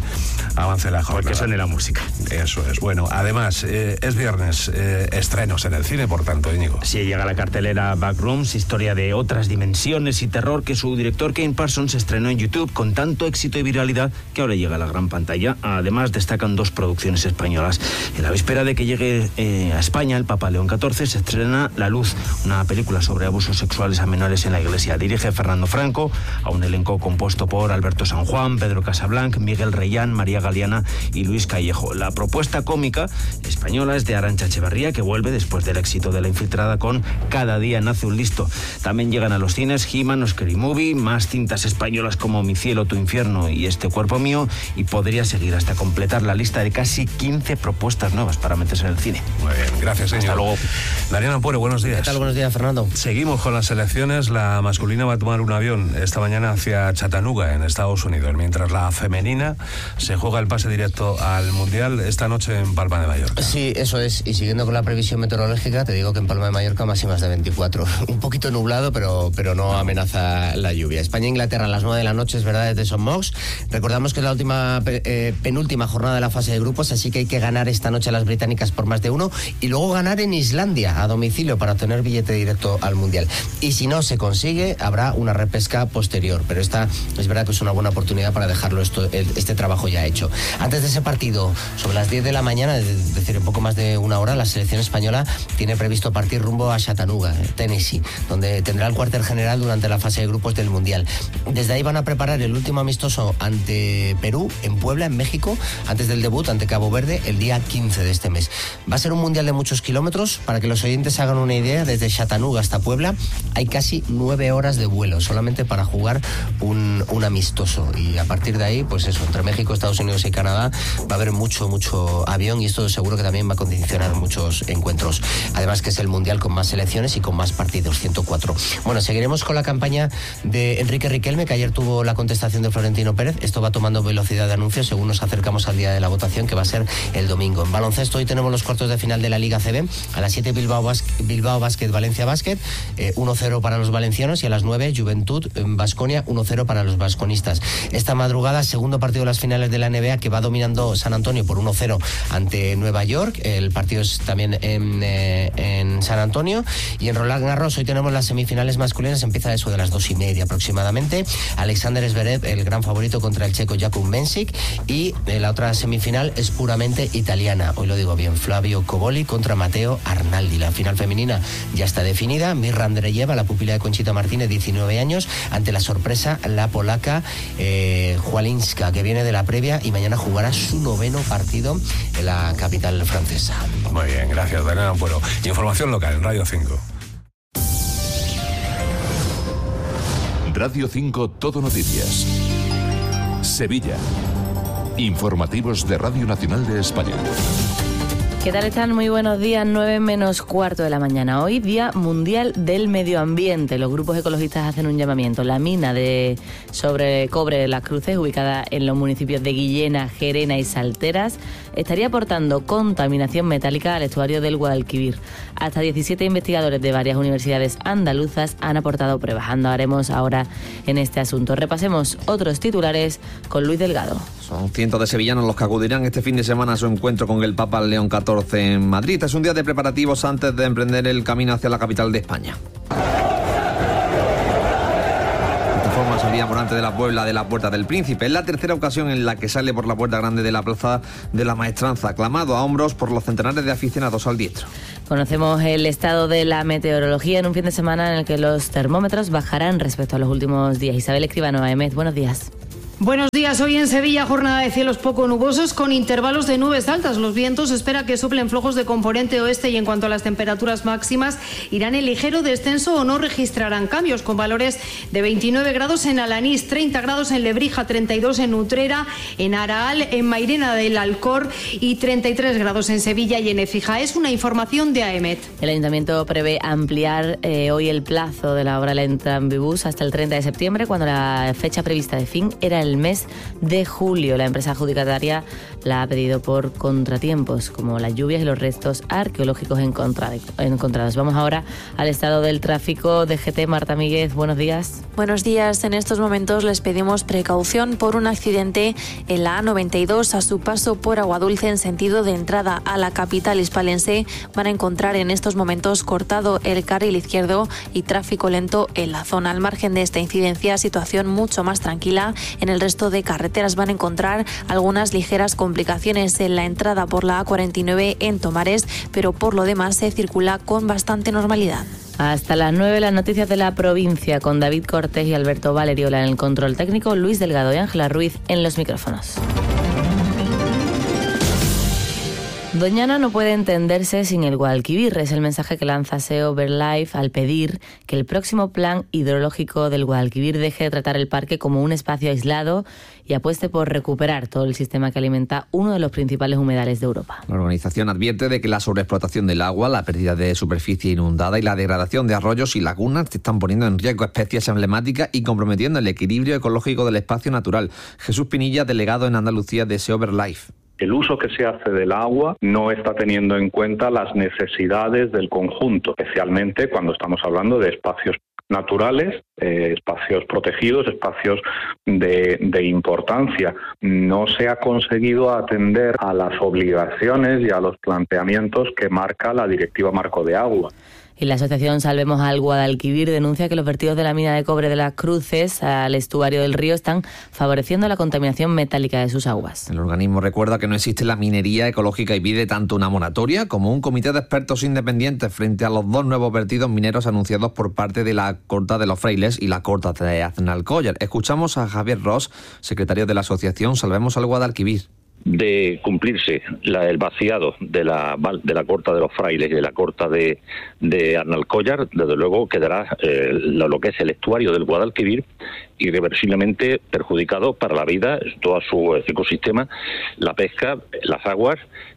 la jornada. Porque suene la música. Eso es. Bueno, además, es viernes, estrenos en el cine, por tanto, Íñigo. Sí, llega la cartelera Backrooms, historia de otras dimensiones y terror que su director Kane Parsons estrenó en YouTube con tanto éxito y viralidad que ahora llega a la gran pantalla. Además, destacan 2 producciones españolas. En la víspera de que llegue a España el Papa León XIV se estrena La Luz, una película sobre abusos sexuales a menores en la Iglesia. Dirige Fernando Franco, a un elenco compuesto por Alberto San Juan, Pedro Casablanc, Miguel Reyán, María Galeana y Luis Callejo. La propuesta cómica española es de Arantxa Echeverría, que vuelve después del éxito de La Infiltrada con Cada día nace un listo. También llegan a los cines He-Man, Scary Movie, más cintas españolas como Mi cielo, tu infierno y Este cuerpo mío, y podría seguir hasta completar la lista de casi 15 propuestas nuevas para meterse en el cine. Muy bien, gracias, señor. Hasta luego. Daniel Ampuero, buenos días. ¿Qué tal? Buenos días, Fernando. Seguimos con las selecciones. La masculina va a tomar un avión esta mañana hacia Chattanooga, en Estados Unidos, mientras la femenina se juega el pase directo al Mundial esta noche en Palma de Mallorca. Sí, eso es. Y siguiendo con la previsión meteorológica, te digo que en Palma de Mallorca máximas de 24. Un poquito nublado, pero no amenaza la lluvia. España-Inglaterra a las 9 de la noche, es verdad, desde Son Mox. Recordamos que es la última penúltima jornada de la fase de grupos, así que hay que ganar esta noche a las británicas por más de 1 y luego ganar en Islandia a domicilio para obtener billete directo al Mundial. Y si no se consigue, habrá una repesca posterior, pero esta es verdad que es una buena oportunidad para dejarlo este trabajo ya hecho. Antes de ese partido, sobre las 10 de la mañana, es decir, un poco más de 1 hora, la selección española tiene previsto partir rumbo a Chattanooga, Tennessee, donde tendrá el cuartel general durante la fase de grupos del Mundial. Desde ahí van a preparar el último amistoso amistoso ante Perú, en Puebla, en México, antes del debut ante Cabo Verde, el día 15 de este mes. Va a ser un mundial de muchos kilómetros. Para que los oyentes hagan una idea, desde Chattanooga hasta Puebla hay casi 9 horas de vuelo solamente para jugar un amistoso. Y a partir de ahí, pues eso, entre México, Estados Unidos y Canadá va a haber mucho avión, y esto seguro que también va a condicionar muchos encuentros. Además que es el mundial con más selecciones y con más partidos, 104. Bueno, seguiremos con la campaña de Enrique Riquelme, que ayer tuvo la contestación de Florentino Pérez. Esto va tomando velocidad de anuncios según nos acercamos al día de la votación, que va a ser el domingo. En baloncesto hoy tenemos los cuartos de final de la Liga CB. A las 7 Bilbao Basket, Valencia Basket, 1-0 para los valencianos, y a las 9 Juventud Baskonia, 1-0 para los vasconistas. Esta madrugada, segundo partido de las finales de la NBA, que va dominando San Antonio por 1-0 ante Nueva York. El partido es también en San Antonio. Y en Roland Garros hoy tenemos las semifinales masculinas, empieza eso de las 2:30 aproximadamente. Alexander Zverev, el gran favorito, contra el checo Jakub Mensik, y la otra semifinal es puramente italiana, hoy lo digo bien, Flavio Coboli contra Matteo Arnaldi. La final femenina ya está definida. Mirra Andreyeva, la pupila de Conchita Martínez, 19 años, ante la sorpresa, la polaca Jualinska, que viene de la previa y mañana jugará su 9º partido en la capital francesa. Muy bien, gracias, Daniel Ampuero. Información local en Radio 5. Radio 5 Todo Noticias. Sevilla. Informativos de Radio Nacional de España. ¿Qué tal están? Muy buenos días, 9 menos cuarto de la mañana. Hoy, Día Mundial del Medio Ambiente. Los grupos ecologistas hacen un llamamiento. La mina de sobre cobre de Las Cruces, ubicada en los municipios de Guillena, Gerena y Salteras, estaría aportando contaminación metálica al estuario del Guadalquivir. Hasta 17 investigadores de varias universidades andaluzas han aportado pruebas. Andaremos ahora en este asunto. Repasemos otros titulares con Luis Delgado. Son cientos de sevillanos los que acudirán este fin de semana a su encuentro con el Papa León XIV en Madrid. Es un día de preparativos antes de emprender el camino hacia la capital de España. De esta forma salía Morante de la Puebla de la Puerta del Príncipe. Es la tercera ocasión en la que sale por la Puerta Grande de la Plaza de la Maestranza, aclamado a hombros por los centenares de aficionados al diestro. Conocemos el estado de la meteorología en un fin de semana en el que los termómetros bajarán respecto a los últimos días. Isabel Escribano, AEMET, buenos días. Buenos días. Hoy en Sevilla, jornada de cielos poco nubosos con intervalos de nubes altas. Los vientos espera que soplen flojos de componente oeste, y en cuanto a las temperaturas máximas, irán en ligero descenso o no registrarán cambios, con valores de 29 grados en Alanís, 30 grados en Lebrija, 32 en Utrera, en Araal, en Mairena del Alcor y 33 grados en Sevilla y en Écija. Es una información de AEMET. El Ayuntamiento prevé ampliar hoy el plazo de la obra lenta en Bibús hasta el 30 de septiembre, cuando la fecha prevista de fin era el mes de julio. La empresa adjudicataria la ha pedido por contratiempos, como las lluvias y los restos arqueológicos encontrados. Vamos ahora al estado del tráfico. DGT, Marta Míguez, buenos días. Buenos días. En estos momentos les pedimos precaución por un accidente en la A92 a su paso por Aguadulce en sentido de entrada a la capital hispalense. Van a encontrar en estos momentos cortado el carril izquierdo y tráfico lento en la zona. Al margen de esta incidencia, situación mucho más tranquila en el resto de carreteras. Van a encontrar algunas ligeras complicaciones en la entrada por la A49 en Tomares, pero por lo demás se circula con bastante normalidad. Hasta las 9, las noticias de la provincia con David Cortés y Alberto Valeriola en el control técnico, Luis Delgado y Ángela Ruiz en los micrófonos. Doñana no puede entenderse sin el Guadalquivir. Es el mensaje que lanza SEO Verlife al pedir que el próximo plan hidrológico del Guadalquivir deje de tratar el parque como un espacio aislado y apueste por recuperar todo el sistema que alimenta uno de los principales humedales de Europa. La organización advierte de que la sobreexplotación del agua, la pérdida de superficie inundada y la degradación de arroyos y lagunas están poniendo en riesgo especies emblemáticas y comprometiendo el equilibrio ecológico del espacio natural. Jesús Pinilla, delegado en Andalucía de SEO Verlife. El uso que se hace del agua no está teniendo en cuenta las necesidades del conjunto, especialmente cuando estamos hablando de espacios naturales, espacios protegidos, espacios de importancia. No se ha conseguido atender a las obligaciones y a los planteamientos que marca la Directiva Marco de Agua. Y la asociación Salvemos al Guadalquivir denuncia que los vertidos de la mina de cobre de Las Cruces al estuario del río están favoreciendo la contaminación metálica de sus aguas. El organismo recuerda que no existe la minería ecológica y pide tanto una moratoria como un comité de expertos independientes frente a los 2 nuevos vertidos mineros anunciados por parte de la Corta de los Frailes y la Corta de Aznalcóllar. Escuchamos a Javier Ros, secretario de la asociación Salvemos al Guadalquivir. De cumplirse el vaciado de la Corta de los Frailes y de la Corta de Aznalcóllar, desde luego quedará lo que es el estuario del Guadalquivir irreversiblemente perjudicado para la vida, todo su ecosistema, la pesca, las aguas,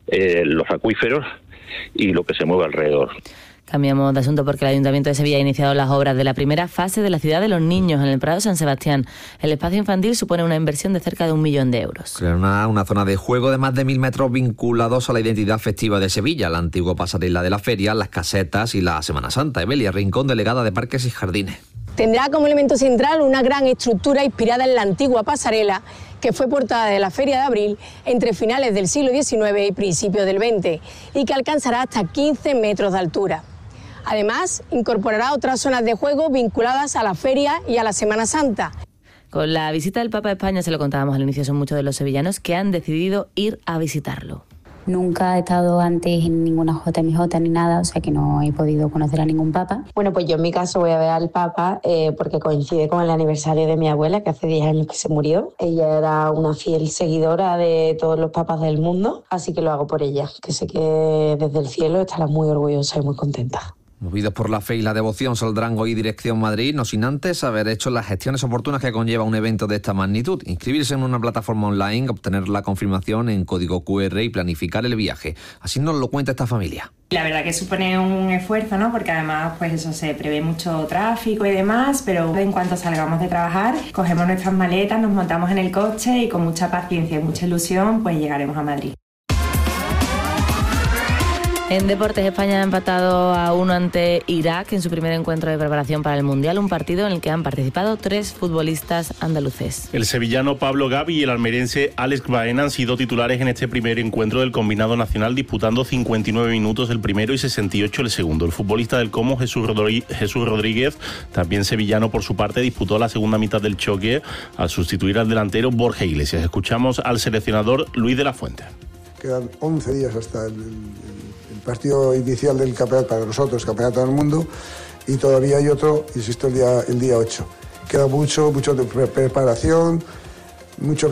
los acuíferos y lo que se mueve alrededor. Cambiamos de asunto porque el Ayuntamiento de Sevilla ha iniciado las obras de la primera fase de la Ciudad de los Niños en el Prado San Sebastián. El espacio infantil supone una inversión de cerca de 1 millón de euros. Crear una zona de juego de más de 1.000 metros vinculados a la identidad festiva de Sevilla, la antigua pasarela de la feria, las casetas y la Semana Santa. Evelia Rincón, delegada de Parques y Jardines. Tendrá como elemento central una gran estructura inspirada en la antigua pasarela que fue portada de la Feria de Abril entre finales del siglo XIX y principios del XX y que alcanzará hasta 15 metros de altura. Además, incorporará otras zonas de juego vinculadas a la feria y a la Semana Santa. Con la visita del Papa a España, se lo contábamos al inicio, son muchos de los sevillanos que han decidido ir a visitarlo. Nunca he estado antes en ninguna JMJ ni nada, o sea que no he podido conocer a ningún papa. Bueno, pues yo en mi caso voy a ver al papa porque coincide con el aniversario de mi abuela, que hace 10 años que se murió. Ella era una fiel seguidora de todos los papas del mundo, así que lo hago por ella, que sé que desde el cielo estará muy orgullosa y muy contenta. Movidos por la fe y la devoción, saldrán hoy dirección Madrid, no sin antes haber hecho las gestiones oportunas que conlleva un evento de esta magnitud. Inscribirse en una plataforma online, obtener la confirmación en código QR y planificar el viaje. Así nos lo cuenta esta familia. La verdad que supone un esfuerzo, ¿no? Porque además, pues eso, se prevé mucho tráfico y demás, pero en cuanto salgamos de trabajar, cogemos nuestras maletas, nos montamos en el coche y con mucha paciencia y mucha ilusión, pues llegaremos a Madrid. En deportes, España ha empatado a 1 ante Irak en su primer encuentro de preparación para el Mundial, un partido en el que han participado 3 futbolistas andaluces. El sevillano Pablo Gavi y el almeriense Alex Baena han sido titulares en este primer encuentro del combinado nacional, disputando 59 minutos el primero y 68 el segundo. El futbolista del Como, Jesús Rodríguez, también sevillano por su parte, disputó la segunda mitad del choque al sustituir al delantero Borja Iglesias. Escuchamos al seleccionador Luis de la Fuente. Quedan 11 días hasta el partido inicial del campeonato para nosotros, campeonato del mundo, y todavía hay otro, insisto, el día 8. Queda mucho de preparación, mucho